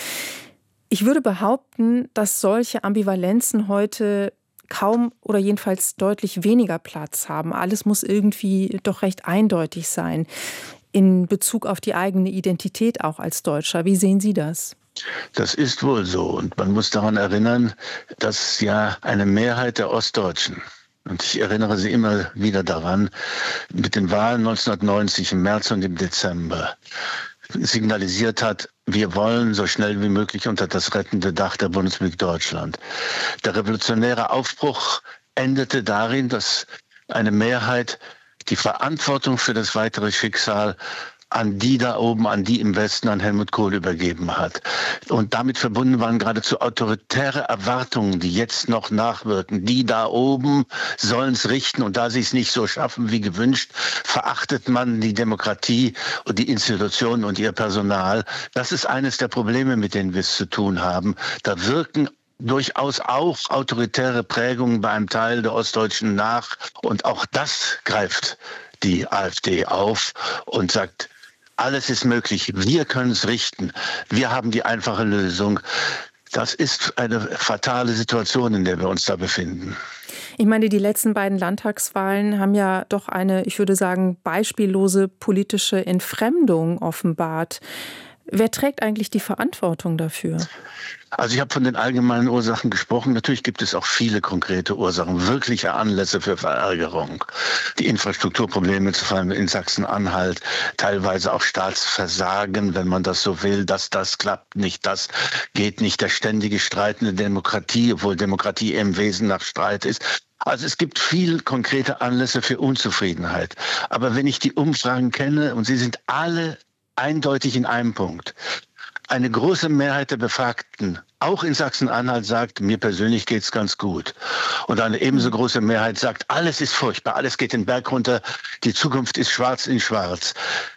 Ich würde behaupten, dass solche Ambivalenzen heute kaum oder jedenfalls deutlich weniger Platz haben. Alles muss irgendwie doch recht eindeutig sein. In Bezug auf die eigene Identität auch als Deutscher. Wie sehen Sie das? Das ist wohl so. Und man muss daran erinnern, dass ja eine Mehrheit der Ostdeutschen, und ich erinnere Sie immer wieder daran, mit den Wahlen neunzehnhundertneunzig im März und im Dezember signalisiert hat, wir wollen so schnell wie möglich unter das rettende Dach der Bundesrepublik Deutschland. Der revolutionäre Aufbruch endete darin, dass eine Mehrheit die Verantwortung für das weitere Schicksal an die da oben, an die im Westen, an Helmut Kohl übergeben hat. Und damit verbunden waren geradezu autoritäre Erwartungen, die jetzt noch nachwirken. Die da oben sollen es richten und da sie es nicht so schaffen wie gewünscht, verachtet man die Demokratie und die Institutionen und ihr Personal. Das ist eines der Probleme, mit denen wir es zu tun haben. Da wirken durchaus auch autoritäre Prägungen bei einem Teil der Ostdeutschen nach. Und auch das greift die AfD auf und sagt, alles ist möglich, wir können es richten, wir haben die einfache Lösung. Das ist eine fatale Situation, in der wir uns da befinden. Ich meine, die letzten beiden Landtagswahlen haben ja doch eine, ich würde sagen, beispiellose politische Entfremdung offenbart. Wer trägt eigentlich die Verantwortung dafür? Also ich habe von den allgemeinen Ursachen gesprochen. Natürlich gibt es auch viele konkrete Ursachen, wirkliche Anlässe für Verärgerung. Die Infrastrukturprobleme, vor allem in Sachsen-Anhalt, teilweise auch Staatsversagen, wenn man das so will, dass das klappt nicht, das geht nicht, der ständige Streit in der Demokratie, obwohl Demokratie im Wesen nach Streit ist. Also es gibt viel konkrete Anlässe für Unzufriedenheit. Aber wenn ich die Umfragen kenne, und sie sind alle eindeutig in einem Punkt, eine große Mehrheit der Befragten, auch in Sachsen-Anhalt, sagt, mir persönlich geht's ganz gut. Und eine ebenso große Mehrheit sagt, alles ist furchtbar, alles geht den Berg runter, die Zukunft ist schwarz in schwarz.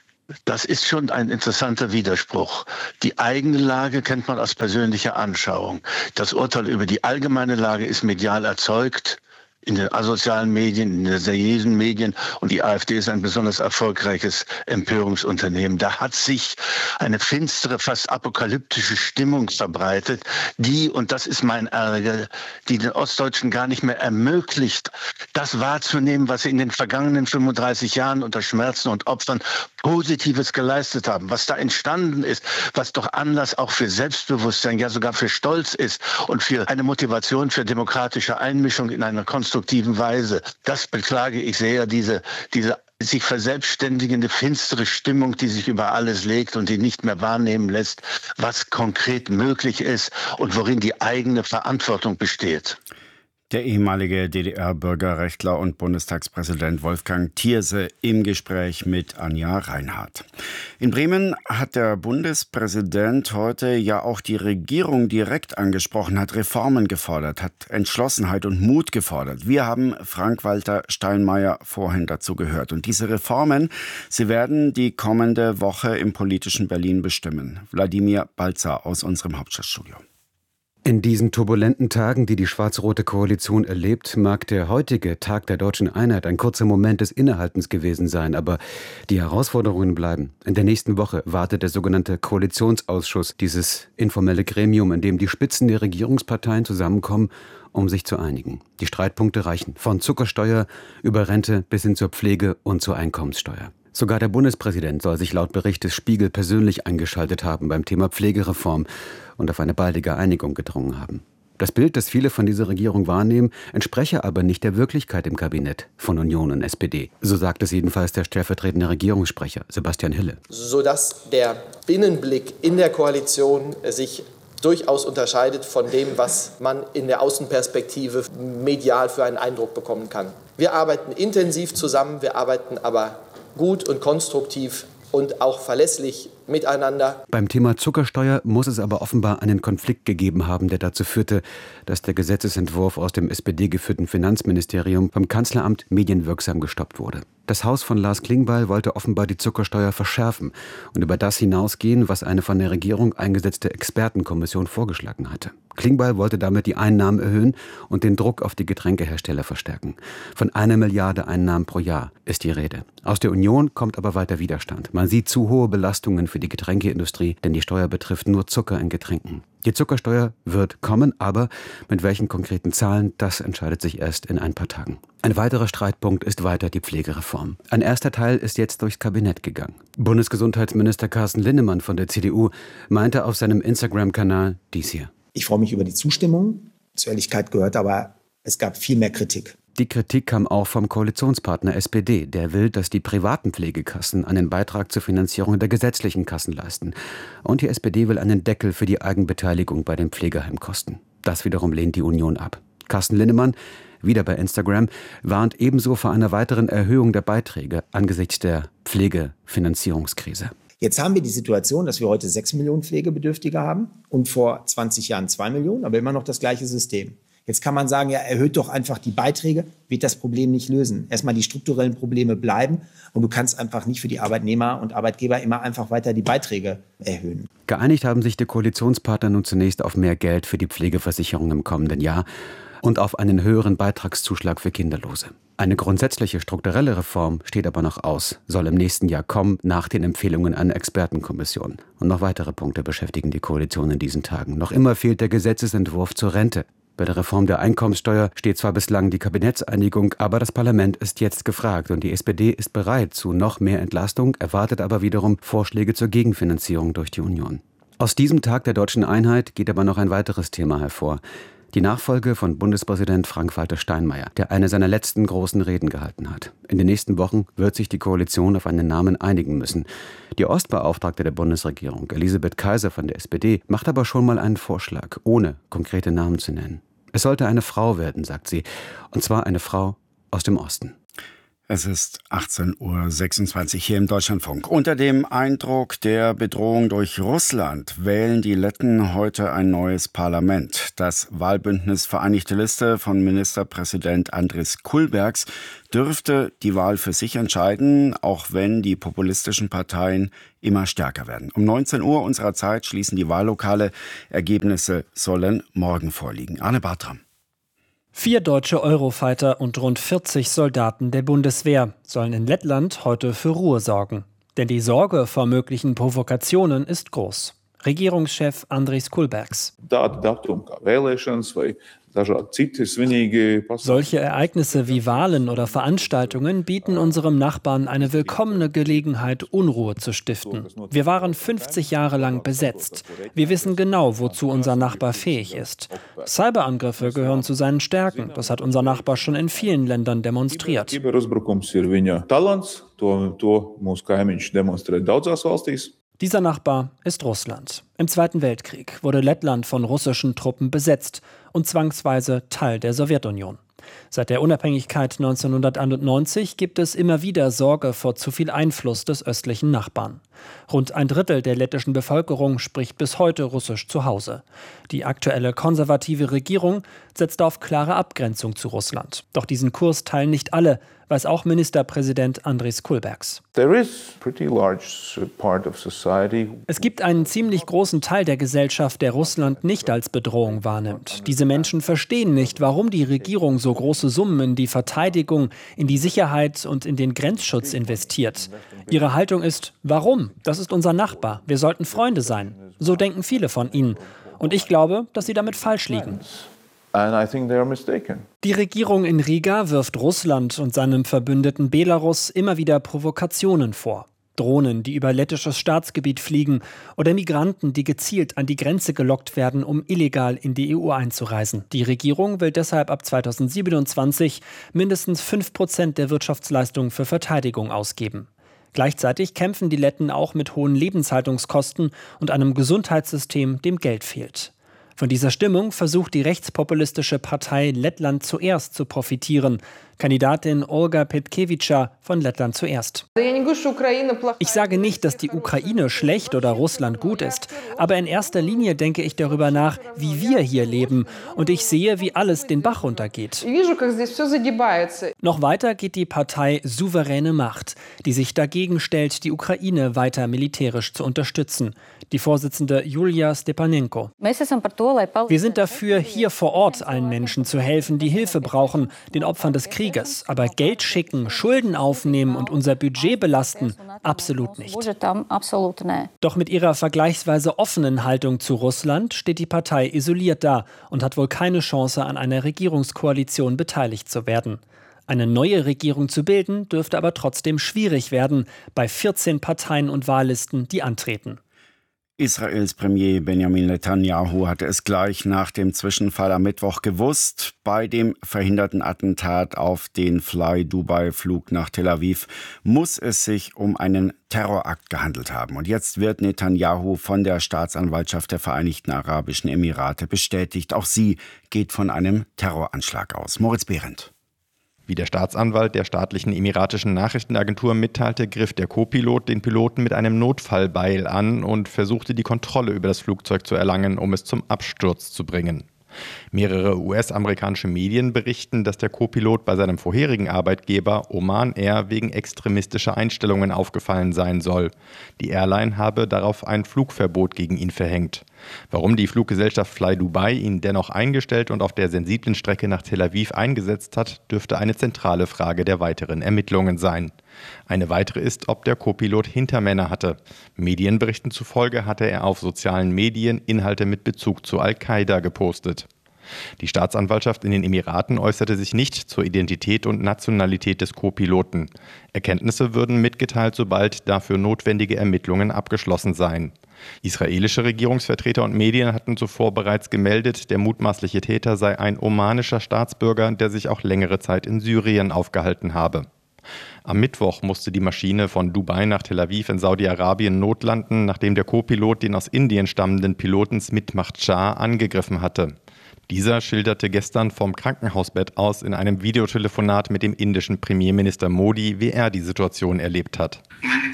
Das ist schon ein interessanter Widerspruch. Die eigene Lage kennt man aus persönlicher Anschauung. Das Urteil über die allgemeine Lage ist medial erzeugt, in den asozialen Medien, in den seriösen Medien. Und die AfD ist ein besonders erfolgreiches Empörungsunternehmen. Da hat sich eine finstere, fast apokalyptische Stimmung verbreitet, die, und das ist mein Ärger, die den Ostdeutschen gar nicht mehr ermöglicht, das wahrzunehmen, was sie in den vergangenen fünfunddreißig Jahren unter Schmerzen und Opfern Positives geleistet haben. Was da entstanden ist, was doch Anlass auch für Selbstbewusstsein, ja sogar für Stolz ist und für eine Motivation für demokratische Einmischung in einer konstruktiven Weise. Das beklage ich sehr, diese, diese sich verselbstständigende, finstere Stimmung, die sich über alles legt und die nicht mehr wahrnehmen lässt, was konkret möglich ist und worin die eigene Verantwortung besteht. Der ehemalige D D R-Bürgerrechtler und Bundestagspräsident Wolfgang Thierse im Gespräch mit Anja Reinhardt. In Bremen hat der Bundespräsident heute ja auch die Regierung direkt angesprochen, hat Reformen gefordert, hat Entschlossenheit und Mut gefordert. Wir haben Frank-Walter Steinmeier vorhin dazu gehört. Und diese Reformen, sie werden die kommende Woche im politischen Berlin bestimmen. Wladimir Balzer aus unserem Hauptstadtstudio. In diesen turbulenten Tagen, die die schwarz-rote Koalition erlebt, mag der heutige Tag der deutschen Einheit ein kurzer Moment des Innehaltens gewesen sein, aber die Herausforderungen bleiben. In der nächsten Woche wartet der sogenannte Koalitionsausschuss, dieses informelle Gremium, in dem die Spitzen der Regierungsparteien zusammenkommen, um sich zu einigen. Die Streitpunkte reichen von Zuckersteuer über Rente bis hin zur Pflege und zur Einkommenssteuer. Sogar der Bundespräsident soll sich laut Bericht des Spiegel persönlich eingeschaltet haben beim Thema Pflegereform und auf eine baldige Einigung gedrungen haben. Das Bild, das viele von dieser Regierung wahrnehmen, entspreche aber nicht der Wirklichkeit im Kabinett von Union und S P D. So sagt es jedenfalls der stellvertretende Regierungssprecher Sebastian Hille. Sodass der Binnenblick in der Koalition sich durchaus unterscheidet von dem, was man in der Außenperspektive medial für einen Eindruck bekommen kann. Wir arbeiten intensiv zusammen, wir arbeiten aber gut und konstruktiv und auch verlässlich miteinander. Beim Thema Zuckersteuer muss es aber offenbar einen Konflikt gegeben haben, der dazu führte, dass der Gesetzesentwurf aus dem S P D-geführten Finanzministerium vom Kanzleramt medienwirksam gestoppt wurde. Das Haus von Lars Klingbeil wollte offenbar die Zuckersteuer verschärfen und über das hinausgehen, was eine von der Regierung eingesetzte Expertenkommission vorgeschlagen hatte. Klingbeil wollte damit die Einnahmen erhöhen und den Druck auf die Getränkehersteller verstärken. Von einer Milliarde Einnahmen pro Jahr ist die Rede. Aus der Union kommt aber weiter Widerstand. Man sieht zu hohe Belastungen für die Getränkeindustrie, denn die Steuer betrifft nur Zucker in Getränken. Die Zuckersteuer wird kommen, aber mit welchen konkreten Zahlen, das entscheidet sich erst in ein paar Tagen. Ein weiterer Streitpunkt ist weiter die Pflegereform. Ein erster Teil ist jetzt durchs Kabinett gegangen. Bundesgesundheitsminister Carsten Linnemann von der C D U meinte auf seinem Instagram-Kanal dies hier. Ich freue mich über die Zustimmung. Zur Ehrlichkeit gehört aber, es gab viel mehr Kritik. Die Kritik kam auch vom Koalitionspartner S P D. Der will, dass die privaten Pflegekassen einen Beitrag zur Finanzierung der gesetzlichen Kassen leisten. Und die S P D will einen Deckel für die Eigenbeteiligung bei den Pflegeheimkosten. Das wiederum lehnt die Union ab. Carsten Linnemann, wieder bei Instagram, warnt ebenso vor einer weiteren Erhöhung der Beiträge angesichts der Pflegefinanzierungskrise. Jetzt haben wir die Situation, dass wir heute sechs Millionen Pflegebedürftige haben und vor zwanzig Jahren zwei Millionen, aber immer noch das gleiche System. Jetzt kann man sagen, ja, erhöht doch einfach die Beiträge, wird das Problem nicht lösen. Erstmal die strukturellen Probleme bleiben und du kannst einfach nicht für die Arbeitnehmer und Arbeitgeber immer einfach weiter die Beiträge erhöhen. Geeinigt haben sich die Koalitionspartner nun zunächst auf mehr Geld für die Pflegeversicherung im kommenden Jahr und auf einen höheren Beitragszuschlag für Kinderlose. Eine grundsätzliche strukturelle Reform steht aber noch aus, soll im nächsten Jahr kommen, nach den Empfehlungen einer Expertenkommission. Und noch weitere Punkte beschäftigen die Koalition in diesen Tagen. Noch immer fehlt der Gesetzesentwurf zur Rente. Bei der Reform der Einkommenssteuer steht zwar bislang die Kabinettseinigung, aber das Parlament ist jetzt gefragt und die S P D ist bereit zu noch mehr Entlastung, erwartet aber wiederum Vorschläge zur Gegenfinanzierung durch die Union. Aus diesem Tag der deutschen Einheit geht aber noch ein weiteres Thema hervor. Die Nachfolge von Bundespräsident Frank-Walter Steinmeier, der eine seiner letzten großen Reden gehalten hat. In den nächsten Wochen wird sich die Koalition auf einen Namen einigen müssen. Die Ostbeauftragte der Bundesregierung, Elisabeth Kaiser von der S P D, macht aber schon mal einen Vorschlag, ohne konkrete Namen zu nennen. Es sollte eine Frau werden, sagt sie, und zwar eine Frau aus dem Osten. Es ist achtzehn Uhr sechsundzwanzig hier im Deutschlandfunk. Unter dem Eindruck der Bedrohung durch Russland wählen die Letten heute ein neues Parlament. Das Wahlbündnis Vereinigte Liste von Ministerpräsident Andris Kulbergs dürfte die Wahl für sich entscheiden, auch wenn die populistischen Parteien immer stärker werden. Um neunzehn Uhr unserer Zeit schließen die Wahllokale. Ergebnisse sollen morgen vorliegen. Arne Bartram. Vier deutsche Eurofighter und rund vierzig Soldaten der Bundeswehr sollen in Lettland heute für Ruhe sorgen. Denn die Sorge vor möglichen Provokationen ist groß. Regierungschef Andris Kulbergs. Solche Ereignisse wie Wahlen oder Veranstaltungen bieten unserem Nachbarn eine willkommene Gelegenheit, Unruhe zu stiften. Wir waren fünfzig Jahre lang besetzt. Wir wissen genau, wozu unser Nachbar fähig ist. Cyberangriffe gehören zu seinen Stärken. Das hat unser Nachbar schon in vielen Ländern demonstriert. Dieser Nachbar ist Russland. Im Zweiten Weltkrieg wurde Lettland von russischen Truppen besetzt und zwangsweise Teil der Sowjetunion. Seit der Unabhängigkeit neunzehnhunderteinundneunzig gibt es immer wieder Sorge vor zu viel Einfluss des östlichen Nachbarn. Rund ein Drittel der lettischen Bevölkerung spricht bis heute Russisch zu Hause. Die aktuelle konservative Regierung setzt auf klare Abgrenzung zu Russland. Doch diesen Kurs teilen nicht alle, weiß auch Ministerpräsident Andris Kulbergs. Es gibt einen ziemlich großen Teil der Gesellschaft, der Russland nicht als Bedrohung wahrnimmt. Diese Menschen verstehen nicht, warum die Regierung so große Summen in die Verteidigung, in die Sicherheit und in den Grenzschutz investiert. Ihre Haltung ist, warum? Das ist unser Nachbar. Wir sollten Freunde sein. So denken viele von ihnen. Und ich glaube, dass sie damit falsch liegen. Die Regierung in Riga wirft Russland und seinem Verbündeten Belarus immer wieder Provokationen vor. Drohnen, die über lettisches Staatsgebiet fliegen, oder Migranten, die gezielt an die Grenze gelockt werden, um illegal in die E U einzureisen. Die Regierung will deshalb ab zweitausendsiebenundzwanzig mindestens fünf Prozent der Wirtschaftsleistung für Verteidigung ausgeben. Gleichzeitig kämpfen die Letten auch mit hohen Lebenshaltungskosten und einem Gesundheitssystem, dem Geld fehlt. Von dieser Stimmung versucht die rechtspopulistische Partei Lettland zuerst zu profitieren. Kandidatin Olga Petkevica von Lettland zuerst. Ich sage nicht, dass die Ukraine schlecht oder Russland gut ist, aber in erster Linie denke ich darüber nach, wie wir hier leben, und ich sehe, wie alles den Bach runtergeht. Noch weiter geht die Partei Souveräne Macht, die sich dagegen stellt, die Ukraine weiter militärisch zu unterstützen. Die Vorsitzende Julia Stepanenko. Wir sind dafür, hier vor Ort allen Menschen zu helfen, die Hilfe brauchen, den Opfern des Krieges. Aber Geld schicken, Schulden aufnehmen und unser Budget belasten, absolut nicht. Doch mit ihrer vergleichsweise offenen Haltung zu Russland steht die Partei isoliert da und hat wohl keine Chance, an einer Regierungskoalition beteiligt zu werden. Eine neue Regierung zu bilden, dürfte aber trotzdem schwierig werden, bei vierzehn Parteien und Wahllisten, die antreten. Israels Premier Benjamin Netanyahu hatte es gleich nach dem Zwischenfall am Mittwoch gewusst. Bei dem verhinderten Attentat auf den Fly-Dubai-Flug nach Tel Aviv muss es sich um einen Terrorakt gehandelt haben. Und jetzt wird Netanyahu von der Staatsanwaltschaft der Vereinigten Arabischen Emirate bestätigt. Auch sie geht von einem Terroranschlag aus. Moritz Behrendt. Wie der Staatsanwalt der staatlichen emiratischen Nachrichtenagentur mitteilte, griff der Co-Pilot den Piloten mit einem Notfallbeil an und versuchte, die Kontrolle über das Flugzeug zu erlangen, um es zum Absturz zu bringen. Mehrere U S-amerikanische Medien berichten, dass der Co-Pilot bei seinem vorherigen Arbeitgeber Oman Air wegen extremistischer Einstellungen aufgefallen sein soll. Die Airline habe darauf ein Flugverbot gegen ihn verhängt. Warum die Fluggesellschaft Fly Dubai ihn dennoch eingestellt und auf der sensiblen Strecke nach Tel Aviv eingesetzt hat, dürfte eine zentrale Frage der weiteren Ermittlungen sein. Eine weitere ist, ob der Co-Pilot Hintermänner hatte. Medienberichten zufolge hatte er auf sozialen Medien Inhalte mit Bezug zu Al-Qaida gepostet. Die Staatsanwaltschaft in den Emiraten äußerte sich nicht zur Identität und Nationalität des Co-Piloten. Erkenntnisse würden mitgeteilt, sobald dafür notwendige Ermittlungen abgeschlossen seien. Israelische Regierungsvertreter und Medien hatten zuvor bereits gemeldet, der mutmaßliche Täter sei ein omanischer Staatsbürger, der sich auch längere Zeit in Syrien aufgehalten habe. Am Mittwoch musste die Maschine von Dubai nach Tel Aviv in Saudi-Arabien notlanden, nachdem der Co-Pilot den aus Indien stammenden Piloten Smit Mahshar angegriffen hatte. Dieser schilderte gestern vom Krankenhausbett aus in einem Videotelefonat mit dem indischen Premierminister Modi, wie er die Situation erlebt hat.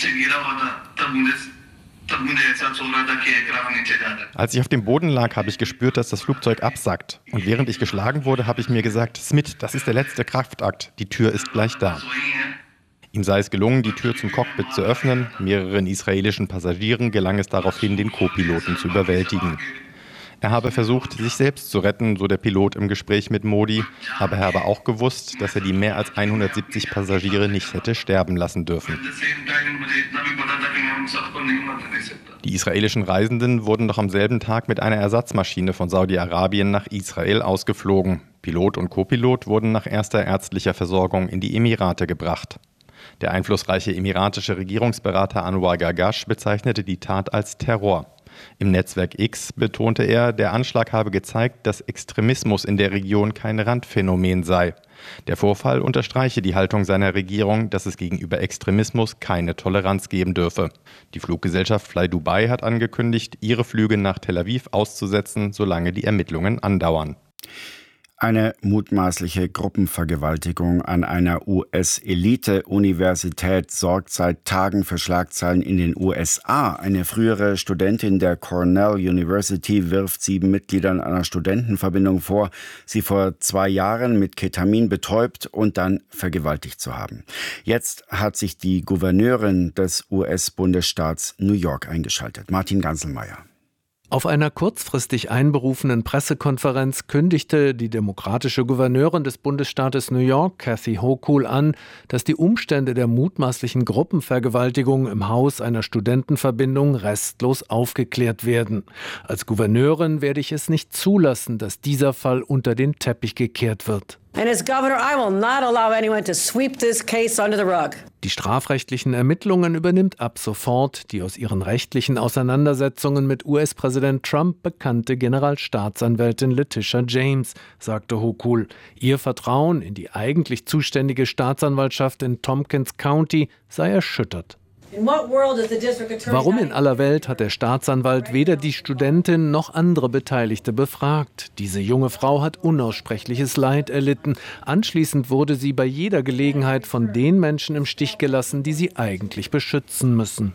Als ich auf dem Boden lag, habe ich gespürt, dass das Flugzeug absackt. Und während ich geschlagen wurde, habe ich mir gesagt, Smith, das ist der letzte Kraftakt, die Tür ist gleich da. Ihm sei es gelungen, die Tür zum Cockpit zu öffnen. Mehreren israelischen Passagieren gelang es daraufhin, den Co-Piloten zu überwältigen. Er habe versucht, sich selbst zu retten, so der Pilot im Gespräch mit Modi, aber er habe auch gewusst, dass er die mehr als hundertsiebzig Passagiere nicht hätte sterben lassen dürfen. Die israelischen Reisenden wurden noch am selben Tag mit einer Ersatzmaschine von Saudi-Arabien nach Israel ausgeflogen. Pilot und Co-Pilot wurden nach erster ärztlicher Versorgung in die Emirate gebracht. Der einflussreiche emiratische Regierungsberater Anwar Gargash bezeichnete die Tat als Terror. Im Netzwerk X betonte er, der Anschlag habe gezeigt, dass Extremismus in der Region kein Randphänomen sei. Der Vorfall unterstreiche die Haltung seiner Regierung, dass es gegenüber Extremismus keine Toleranz geben dürfe. Die Fluggesellschaft Fly Dubai hat angekündigt, ihre Flüge nach Tel Aviv auszusetzen, solange die Ermittlungen andauern. Eine mutmaßliche Gruppenvergewaltigung an einer U S-Elite-Universität sorgt seit Tagen für Schlagzeilen in den U S A. Eine frühere Studentin der Cornell University wirft sieben Mitgliedern einer Studentenverbindung vor, sie vor zwei Jahren mit Ketamin betäubt und dann vergewaltigt zu haben. Jetzt hat sich die Gouverneurin des U S-Bundesstaats New York eingeschaltet. Martin Ganselmeier. Auf einer kurzfristig einberufenen Pressekonferenz kündigte die demokratische Gouverneurin des Bundesstaates New York, Kathy Hochul, an, dass die Umstände der mutmaßlichen Gruppenvergewaltigung im Haus einer Studentenverbindung restlos aufgeklärt werden. Als Gouverneurin werde ich es nicht zulassen, dass dieser Fall unter den Teppich gekehrt wird. And as governor, I will not allow anyone to sweep this case under the rug. Die strafrechtlichen Ermittlungen übernimmt ab sofort die aus ihren rechtlichen Auseinandersetzungen mit U S-Präsident Trump bekannte Generalstaatsanwältin Letitia James, sagte Hochul. Ihr Vertrauen in die eigentlich zuständige Staatsanwaltschaft in Tompkins County sei erschüttert. Warum in aller Welt hat der Staatsanwalt weder die Studentin noch andere Beteiligte befragt? Diese junge Frau hat unaussprechliches Leid erlitten. Anschließend wurde sie bei jeder Gelegenheit von den Menschen im Stich gelassen, die sie eigentlich beschützen müssen.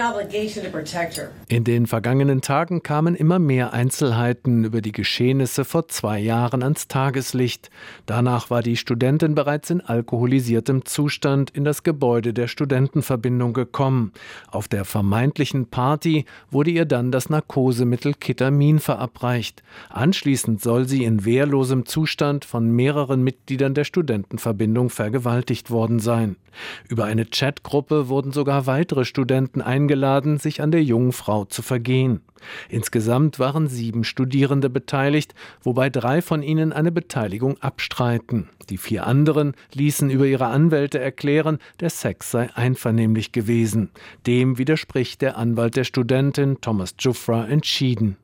In den vergangenen Tagen kamen immer mehr Einzelheiten über die Geschehnisse vor zwei Jahren ans Tageslicht. Danach war die Studentin bereits in alkoholisiertem Zustand in das Gebäude der Studentenverbindung gekommen. Auf der vermeintlichen Party wurde ihr dann das Narkosemittel Ketamin verabreicht. Anschließend soll sie in wehrlosem Zustand von mehreren Mitgliedern der Studentenverbindung vergewaltigt worden sein. Über eine Chatgruppe wurden sogar weitere Studenten eingeladen, sich an der jungen Frau zu vergehen. Insgesamt waren sieben Studierende beteiligt, wobei drei von ihnen eine Beteiligung abstreiten. Die vier anderen ließen über ihre Anwälte erklären, der Sex sei einvernehmlich gewesen. Dem widerspricht der Anwalt der Studentin, Thomas Giuffra, entschieden.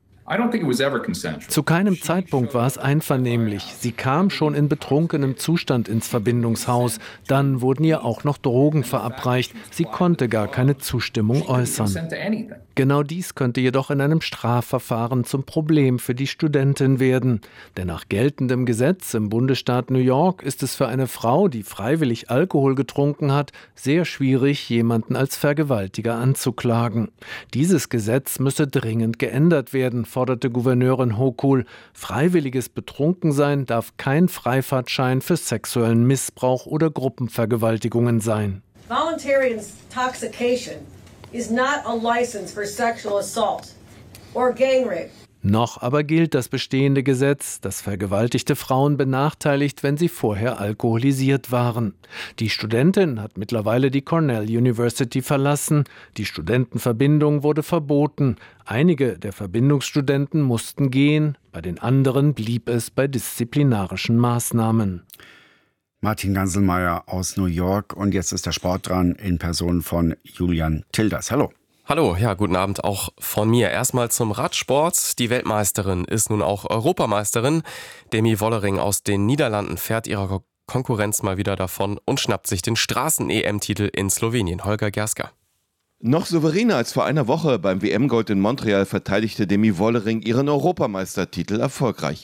Zu keinem Zeitpunkt war es einvernehmlich. Sie kam schon in betrunkenem Zustand ins Verbindungshaus. Dann wurden ihr auch noch Drogen verabreicht. Sie konnte gar keine Zustimmung äußern. Genau dies könnte jedoch in einem Strafverfahren zum Problem für die Studentin werden. Denn nach geltendem Gesetz im Bundesstaat New York ist es für eine Frau, die freiwillig Alkohol getrunken hat, sehr schwierig, jemanden als Vergewaltiger anzuklagen. Dieses Gesetz müsse dringend geändert werden, forderte Gouverneurin Hochul. Freiwilliges Betrunkensein darf kein Freifahrtschein für sexuellen Missbrauch oder Gruppenvergewaltigungen sein. Voluntary intoxication is not a license for sexual assault or gang rape. Noch aber gilt das bestehende Gesetz, das vergewaltigte Frauen benachteiligt, wenn sie vorher alkoholisiert waren. Die Studentin hat mittlerweile die Cornell University verlassen. Die Studentenverbindung wurde verboten. Einige der Verbindungsstudenten mussten gehen, bei den anderen blieb es bei disziplinarischen Maßnahmen. Martin Ganselmeier aus New York und jetzt ist der Sport dran in Person von Julian Tilders. Hallo. Hallo, ja, guten Abend auch von mir. Erstmal zum Radsport. Die Weltmeisterin ist nun auch Europameisterin. Demi Wollering aus den Niederlanden fährt ihrer Konkurrenz mal wieder davon und schnappt sich den Straßen-E M-Titel in Slowenien. Holger Gerska. Noch souveräner als vor einer Woche beim W M-Gold in Montreal verteidigte Demi Wollering ihren Europameistertitel erfolgreich.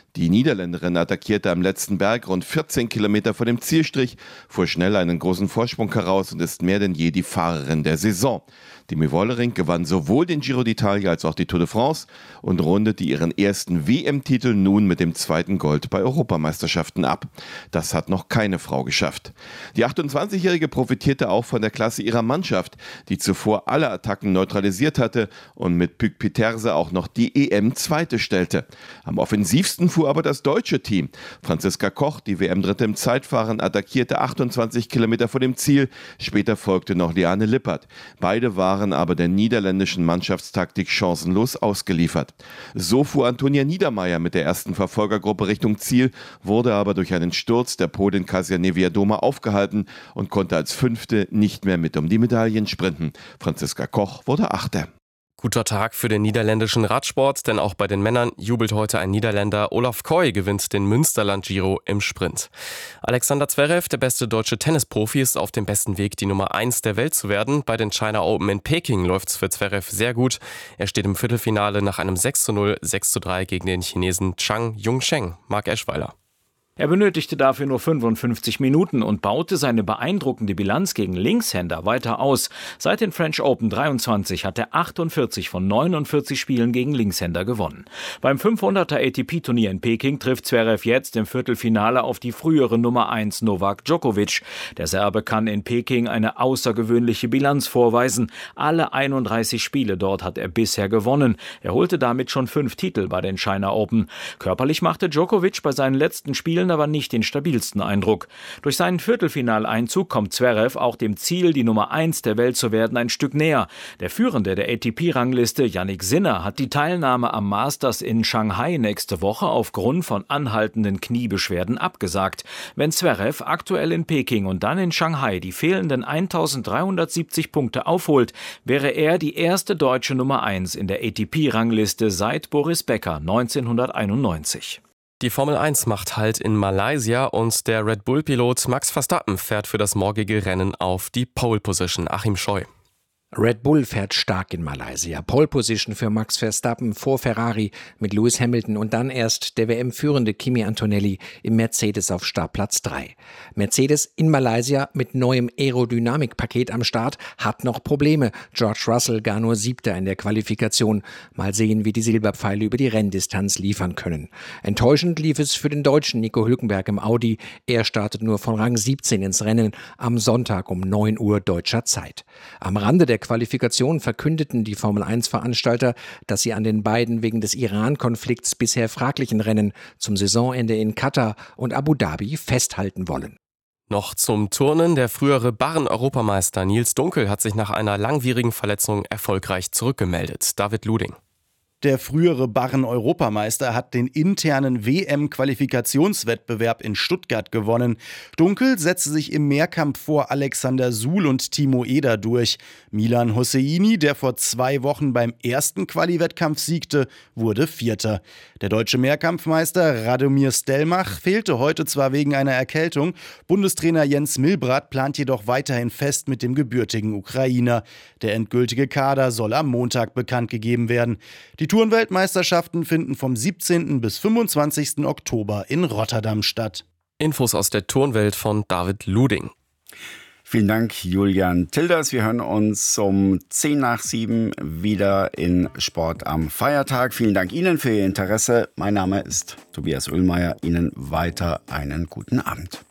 Die Niederländerin attackierte am letzten Berg rund vierzehn Kilometer vor dem Zielstrich, fuhr schnell einen großen Vorsprung heraus und ist mehr denn je die Fahrerin der Saison. Demi Wollering gewann sowohl den Giro d'Italia als auch die Tour de France und rundete ihren ersten W M-Titel nun mit dem zweiten Gold bei Europameisterschaften ab. Das hat noch keine Frau geschafft. Die achtundzwanzigjährige profitierte auch von der Klasse ihrer Mannschaft, die zuvor alle Attacken neutralisiert hatte und mit Pück Pieterse auch noch die E M-Zweite stellte. Am offensivsten fuhr aber das deutsche Team. Franziska Koch, die W M-Dritte im Zeitfahren, attackierte achtundzwanzig Kilometer vor dem Ziel. Später folgte noch Liane Lippert. Beide waren aber der niederländischen Mannschaftstaktik chancenlos ausgeliefert. So fuhr Antonia Niedermeier mit der ersten Verfolgergruppe Richtung Ziel, wurde aber durch einen Sturz der Polin Kasia Niewiadoma aufgehalten und konnte als Fünfte nicht mehr mit um die Medaillen sprinten. Franziska Koch wurde Achte. Guter Tag für den niederländischen Radsport, denn auch bei den Männern jubelt heute ein Niederländer. Olaf Koy gewinnt den Münsterland-Giro im Sprint. Alexander Zverev, der beste deutsche Tennisprofi, ist auf dem besten Weg, die Nummer eins der Welt zu werden. Bei den China Open in Peking läuft's für Zverev sehr gut. Er steht im Viertelfinale nach einem sechs zu null, sechs zu drei gegen den Chinesen Zhang Yongcheng. Marc Eschweiler. Er benötigte dafür nur fünfundfünfzig Minuten und baute seine beeindruckende Bilanz gegen Linkshänder weiter aus. Seit den French Open dreiundzwanzig hat er achtundvierzig von neunundvierzig Spielen gegen Linkshänder gewonnen. Beim fünfhunderter A T P-Turnier in Peking trifft Zverev jetzt im Viertelfinale auf die frühere Nummer eins Novak Djokovic. Der Serbe kann in Peking eine außergewöhnliche Bilanz vorweisen. Alle einunddreißig Spiele dort hat er bisher gewonnen. Er holte damit schon fünf Titel bei den China Open. Körperlich machte Djokovic bei seinen letzten Spielen aber nicht den stabilsten Eindruck. Durch seinen Viertelfinaleinzug kommt Zverev auch dem Ziel, die Nummer eins der Welt zu werden, ein Stück näher. Der Führende der A T P-Rangliste, Jannik Sinner, hat die Teilnahme am Masters in Shanghai nächste Woche aufgrund von anhaltenden Kniebeschwerden abgesagt. Wenn Zverev aktuell in Peking und dann in Shanghai die fehlenden eintausenddreihundertsiebzig Punkte aufholt, wäre er die erste deutsche Nummer eins in der A T P-Rangliste seit Boris Becker neunzehnhunderteinundneunzig. Die Formel eins macht Halt in Malaysia und der Red Bull-Pilot Max Verstappen fährt für das morgige Rennen auf die Pole Position. Achim Scheu. Red Bull fährt stark in Malaysia. Pole Position für Max Verstappen vor Ferrari mit Lewis Hamilton und dann erst der W M-führende Kimi Antonelli im Mercedes auf Startplatz drei. Mercedes in Malaysia mit neuem Aerodynamikpaket am Start hat noch Probleme. George Russell gar nur Siebter in der Qualifikation. Mal sehen, wie die Silberpfeile über die Renndistanz liefern können. Enttäuschend lief es für den Deutschen Nico Hülkenberg im Audi. Er startet nur von Rang siebzehn ins Rennen am Sonntag um neun Uhr deutscher Zeit. Am Rande der Qualifikation verkündeten die Formel eins Veranstalter, dass sie an den beiden wegen des Iran-Konflikts bisher fraglichen Rennen zum Saisonende in Katar und Abu Dhabi festhalten wollen. Noch zum Turnen. Der frühere Barren-Europameister Nils Dunkel hat sich nach einer langwierigen Verletzung erfolgreich zurückgemeldet. David Luding. Der frühere Barren-Europameister hat den internen W M-Qualifikationswettbewerb in Stuttgart gewonnen. Dunkel setzte sich im Mehrkampf vor Alexander Suhl und Timo Eder durch. Milan Hosseini, der vor zwei Wochen beim ersten Quali-Wettkampf siegte, wurde Vierter. Der deutsche Mehrkampfmeister Radomir Stelmach fehlte heute zwar wegen einer Erkältung. Bundestrainer Jens Milbrat plant jedoch weiterhin fest mit dem gebürtigen Ukrainer. Der endgültige Kader soll am Montag bekannt gegeben werden. Die Tourenweltmeisterschaften finden vom siebzehnten bis fünfundzwanzigsten Oktober in Rotterdam statt. Infos aus der Turnwelt von David Luding. Vielen Dank, Julian Tilders. Wir hören uns um zehn nach sieben wieder in Sport am Feiertag. Vielen Dank Ihnen für Ihr Interesse. Mein Name ist Tobias Ullmeier. Ihnen weiter einen guten Abend.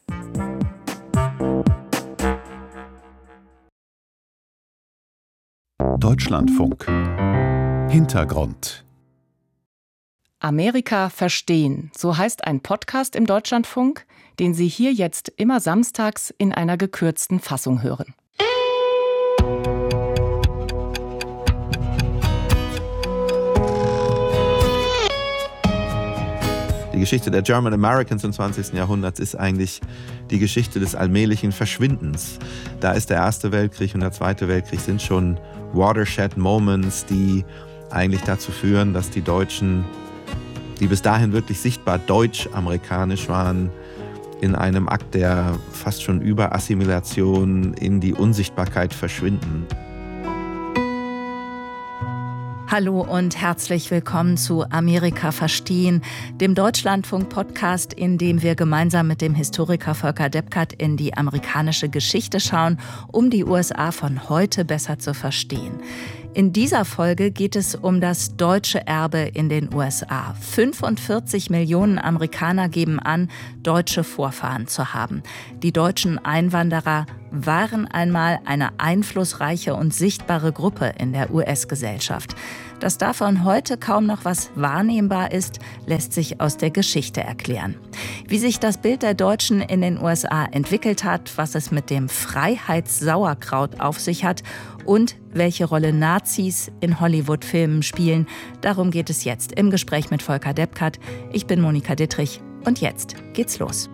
Deutschlandfunk. Hintergrund. Amerika verstehen, so heißt ein Podcast im Deutschlandfunk, den Sie hier jetzt immer samstags in einer gekürzten Fassung hören. Die Geschichte der German Americans im zwanzigsten Jahrhundert ist eigentlich die Geschichte des allmählichen Verschwindens. Da ist der Erste Weltkrieg und der Zweite Weltkrieg sind schon Watershed Moments, die eigentlich dazu führen, dass die Deutschen, die bis dahin wirklich sichtbar deutsch-amerikanisch waren, in einem Akt der fast schon Überassimilation in die Unsichtbarkeit verschwinden. Hallo und herzlich willkommen zu Amerika verstehen, dem Deutschlandfunk-Podcast, in dem wir gemeinsam mit dem Historiker Volker Depkert in die amerikanische Geschichte schauen, um die U S A von heute besser zu verstehen. In dieser Folge geht es um das deutsche Erbe in den U S A. fünfundvierzig Millionen Amerikaner geben an, deutsche Vorfahren zu haben. Die deutschen Einwanderer waren einmal eine einflussreiche und sichtbare Gruppe in der U S-Gesellschaft. Dass davon heute kaum noch was wahrnehmbar ist, lässt sich aus der Geschichte erklären. Wie sich das Bild der Deutschen in den U S A entwickelt hat, was es mit dem Freiheitssauerkraut auf sich hat und welche Rolle Nazis in Hollywood-Filmen spielen, darum geht es jetzt im Gespräch mit Volker Depkert. Ich bin Monika Dittrich und jetzt geht's los.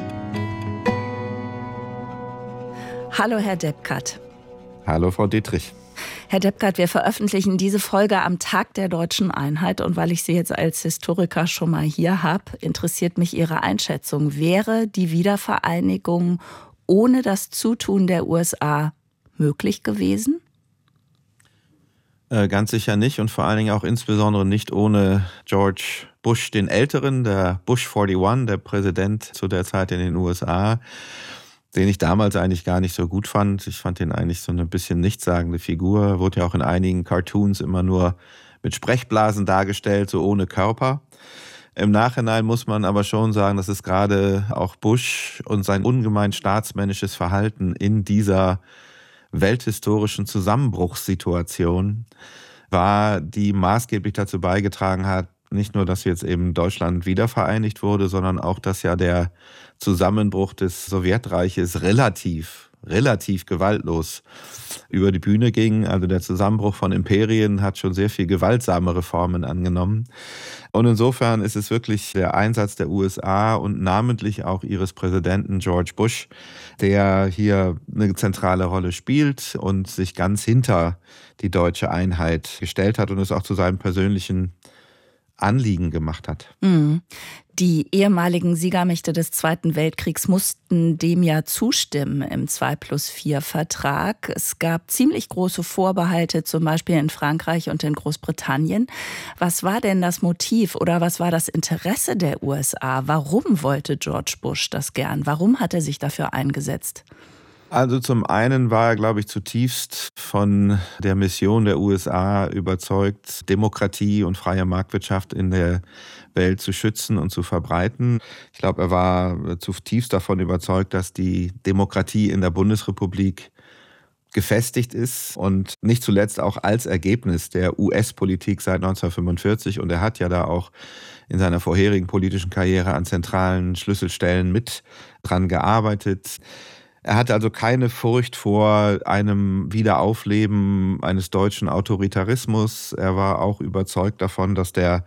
Hallo, Herr Depkert. Hallo, Frau Dittrich. Herr Depkert, wir veröffentlichen diese Folge am Tag der Deutschen Einheit. Und weil ich Sie jetzt als Historiker schon mal hier habe, interessiert mich Ihre Einschätzung. Wäre die Wiedervereinigung ohne das Zutun der U S A möglich gewesen? Äh, ganz sicher nicht und vor allen Dingen auch insbesondere nicht ohne George Bush den Älteren, der Bush einundvierzig, der Präsident zu der Zeit in den U S A, den ich damals eigentlich gar nicht so gut fand. Ich fand ihn eigentlich so eine bisschen nichtssagende Figur. Wurde ja auch in einigen Cartoons immer nur mit Sprechblasen dargestellt, so ohne Körper. Im Nachhinein muss man aber schon sagen, dass es gerade auch Bush und sein ungemein staatsmännisches Verhalten in dieser welthistorischen Zusammenbruchssituation war, die maßgeblich dazu beigetragen hat, nicht nur, dass jetzt eben Deutschland wiedervereinigt wurde, sondern auch, dass ja der Zusammenbruch des Sowjetreiches relativ, relativ gewaltlos über die Bühne ging. Also der Zusammenbruch von Imperien hat schon sehr viel gewaltsamere Formen angenommen. Und insofern ist es wirklich der Einsatz der U S A und namentlich auch ihres Präsidenten George Bush, der hier eine zentrale Rolle spielt und sich ganz hinter die deutsche Einheit gestellt hat und es auch zu seinem persönlichen Anliegen gemacht hat. Die ehemaligen Siegermächte des Zweiten Weltkriegs mussten dem ja zustimmen im zwei plus vier Vertrag. Es gab ziemlich große Vorbehalte, zum Beispiel in Frankreich und in Großbritannien. Was war denn das Motiv oder was war das Interesse der U S A? Warum wollte George Bush das gern? Warum hat er sich dafür eingesetzt? Also zum einen war er, glaube ich, zutiefst von der Mission der U S A überzeugt, Demokratie und freie Marktwirtschaft in der Welt zu schützen und zu verbreiten. Ich glaube, er war zutiefst davon überzeugt, dass die Demokratie in der Bundesrepublik gefestigt ist und nicht zuletzt auch als Ergebnis der U S-Politik seit neunzehnhundertfünfundvierzig. Und er hat ja da auch in seiner vorherigen politischen Karriere an zentralen Schlüsselstellen mit dran gearbeitet. Er hatte also keine Furcht vor einem Wiederaufleben eines deutschen Autoritarismus. Er war auch überzeugt davon, dass der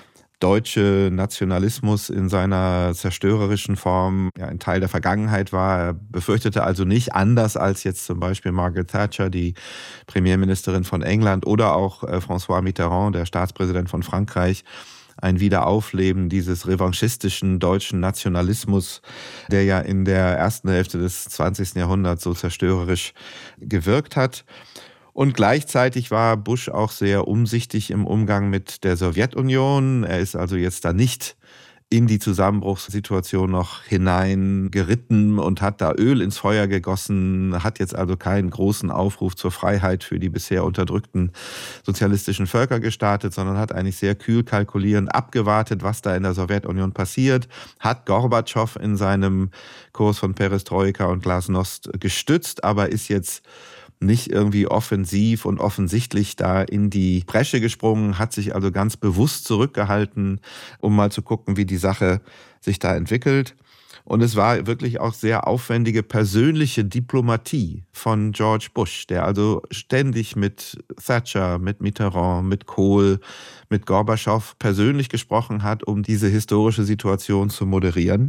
deutsche Nationalismus in seiner zerstörerischen Form ja ein Teil der Vergangenheit war. Er befürchtete also nicht, anders als jetzt zum Beispiel Margaret Thatcher, die Premierministerin von England, oder auch François Mitterrand, der Staatspräsident von Frankreich, ein Wiederaufleben dieses revanchistischen deutschen Nationalismus, der ja in der ersten Hälfte des zwanzigsten Jahrhunderts so zerstörerisch gewirkt hat. Und gleichzeitig war Bush auch sehr umsichtig im Umgang mit der Sowjetunion. Er ist also jetzt da nicht in die Zusammenbruchssituation noch hineingeritten und hat da Öl ins Feuer gegossen, hat jetzt also keinen großen Aufruf zur Freiheit für die bisher unterdrückten sozialistischen Völker gestartet, sondern hat eigentlich sehr kühl kalkulierend abgewartet, was da in der Sowjetunion passiert, hat Gorbatschow in seinem Kurs von Perestroika und Glasnost gestützt, aber ist jetzt nicht irgendwie offensiv und offensichtlich da in die Bresche gesprungen, hat sich also ganz bewusst zurückgehalten, um mal zu gucken, wie die Sache sich da entwickelt. Und es war wirklich auch sehr aufwendige persönliche Diplomatie von George Bush, der also ständig mit Thatcher, mit Mitterrand, mit Kohl, mit Gorbatschow persönlich gesprochen hat, um diese historische Situation zu moderieren.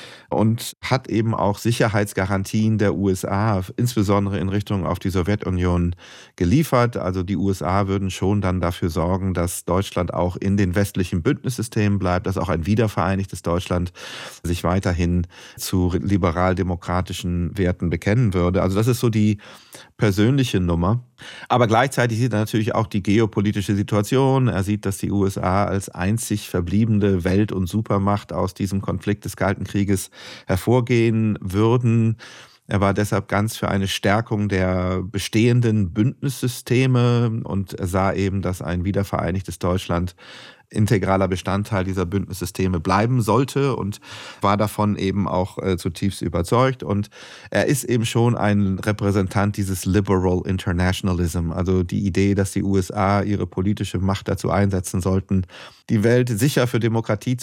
Und hat eben auch Sicherheitsgarantien der U S A, insbesondere in Richtung auf die Sowjetunion, geliefert. Also die U S A würden schon dann dafür sorgen, dass Deutschland auch in den westlichen Bündnissystemen bleibt, dass auch ein wiedervereinigtes Deutschland sich weiterhin zu liberal-demokratischen Werten bekennen würde. Also das ist so die persönliche Nummer. Aber gleichzeitig sieht er natürlich auch die geopolitische Situation. Er sieht, dass die U S A als einzig verbliebene Welt- und Supermacht aus diesem Konflikt des Kalten Krieges hervorgehen würden. Er war deshalb ganz für eine Stärkung der bestehenden Bündnissysteme und er sah eben, dass ein wiedervereinigtes Deutschland integraler Bestandteil dieser Bündnissysteme bleiben sollte und war davon eben auch äh, zutiefst überzeugt. Und er ist eben schon ein Repräsentant dieses Liberal Internationalism, also die Idee, dass die U S A ihre politische Macht dazu einsetzen sollten, die Welt sicher für Demokratie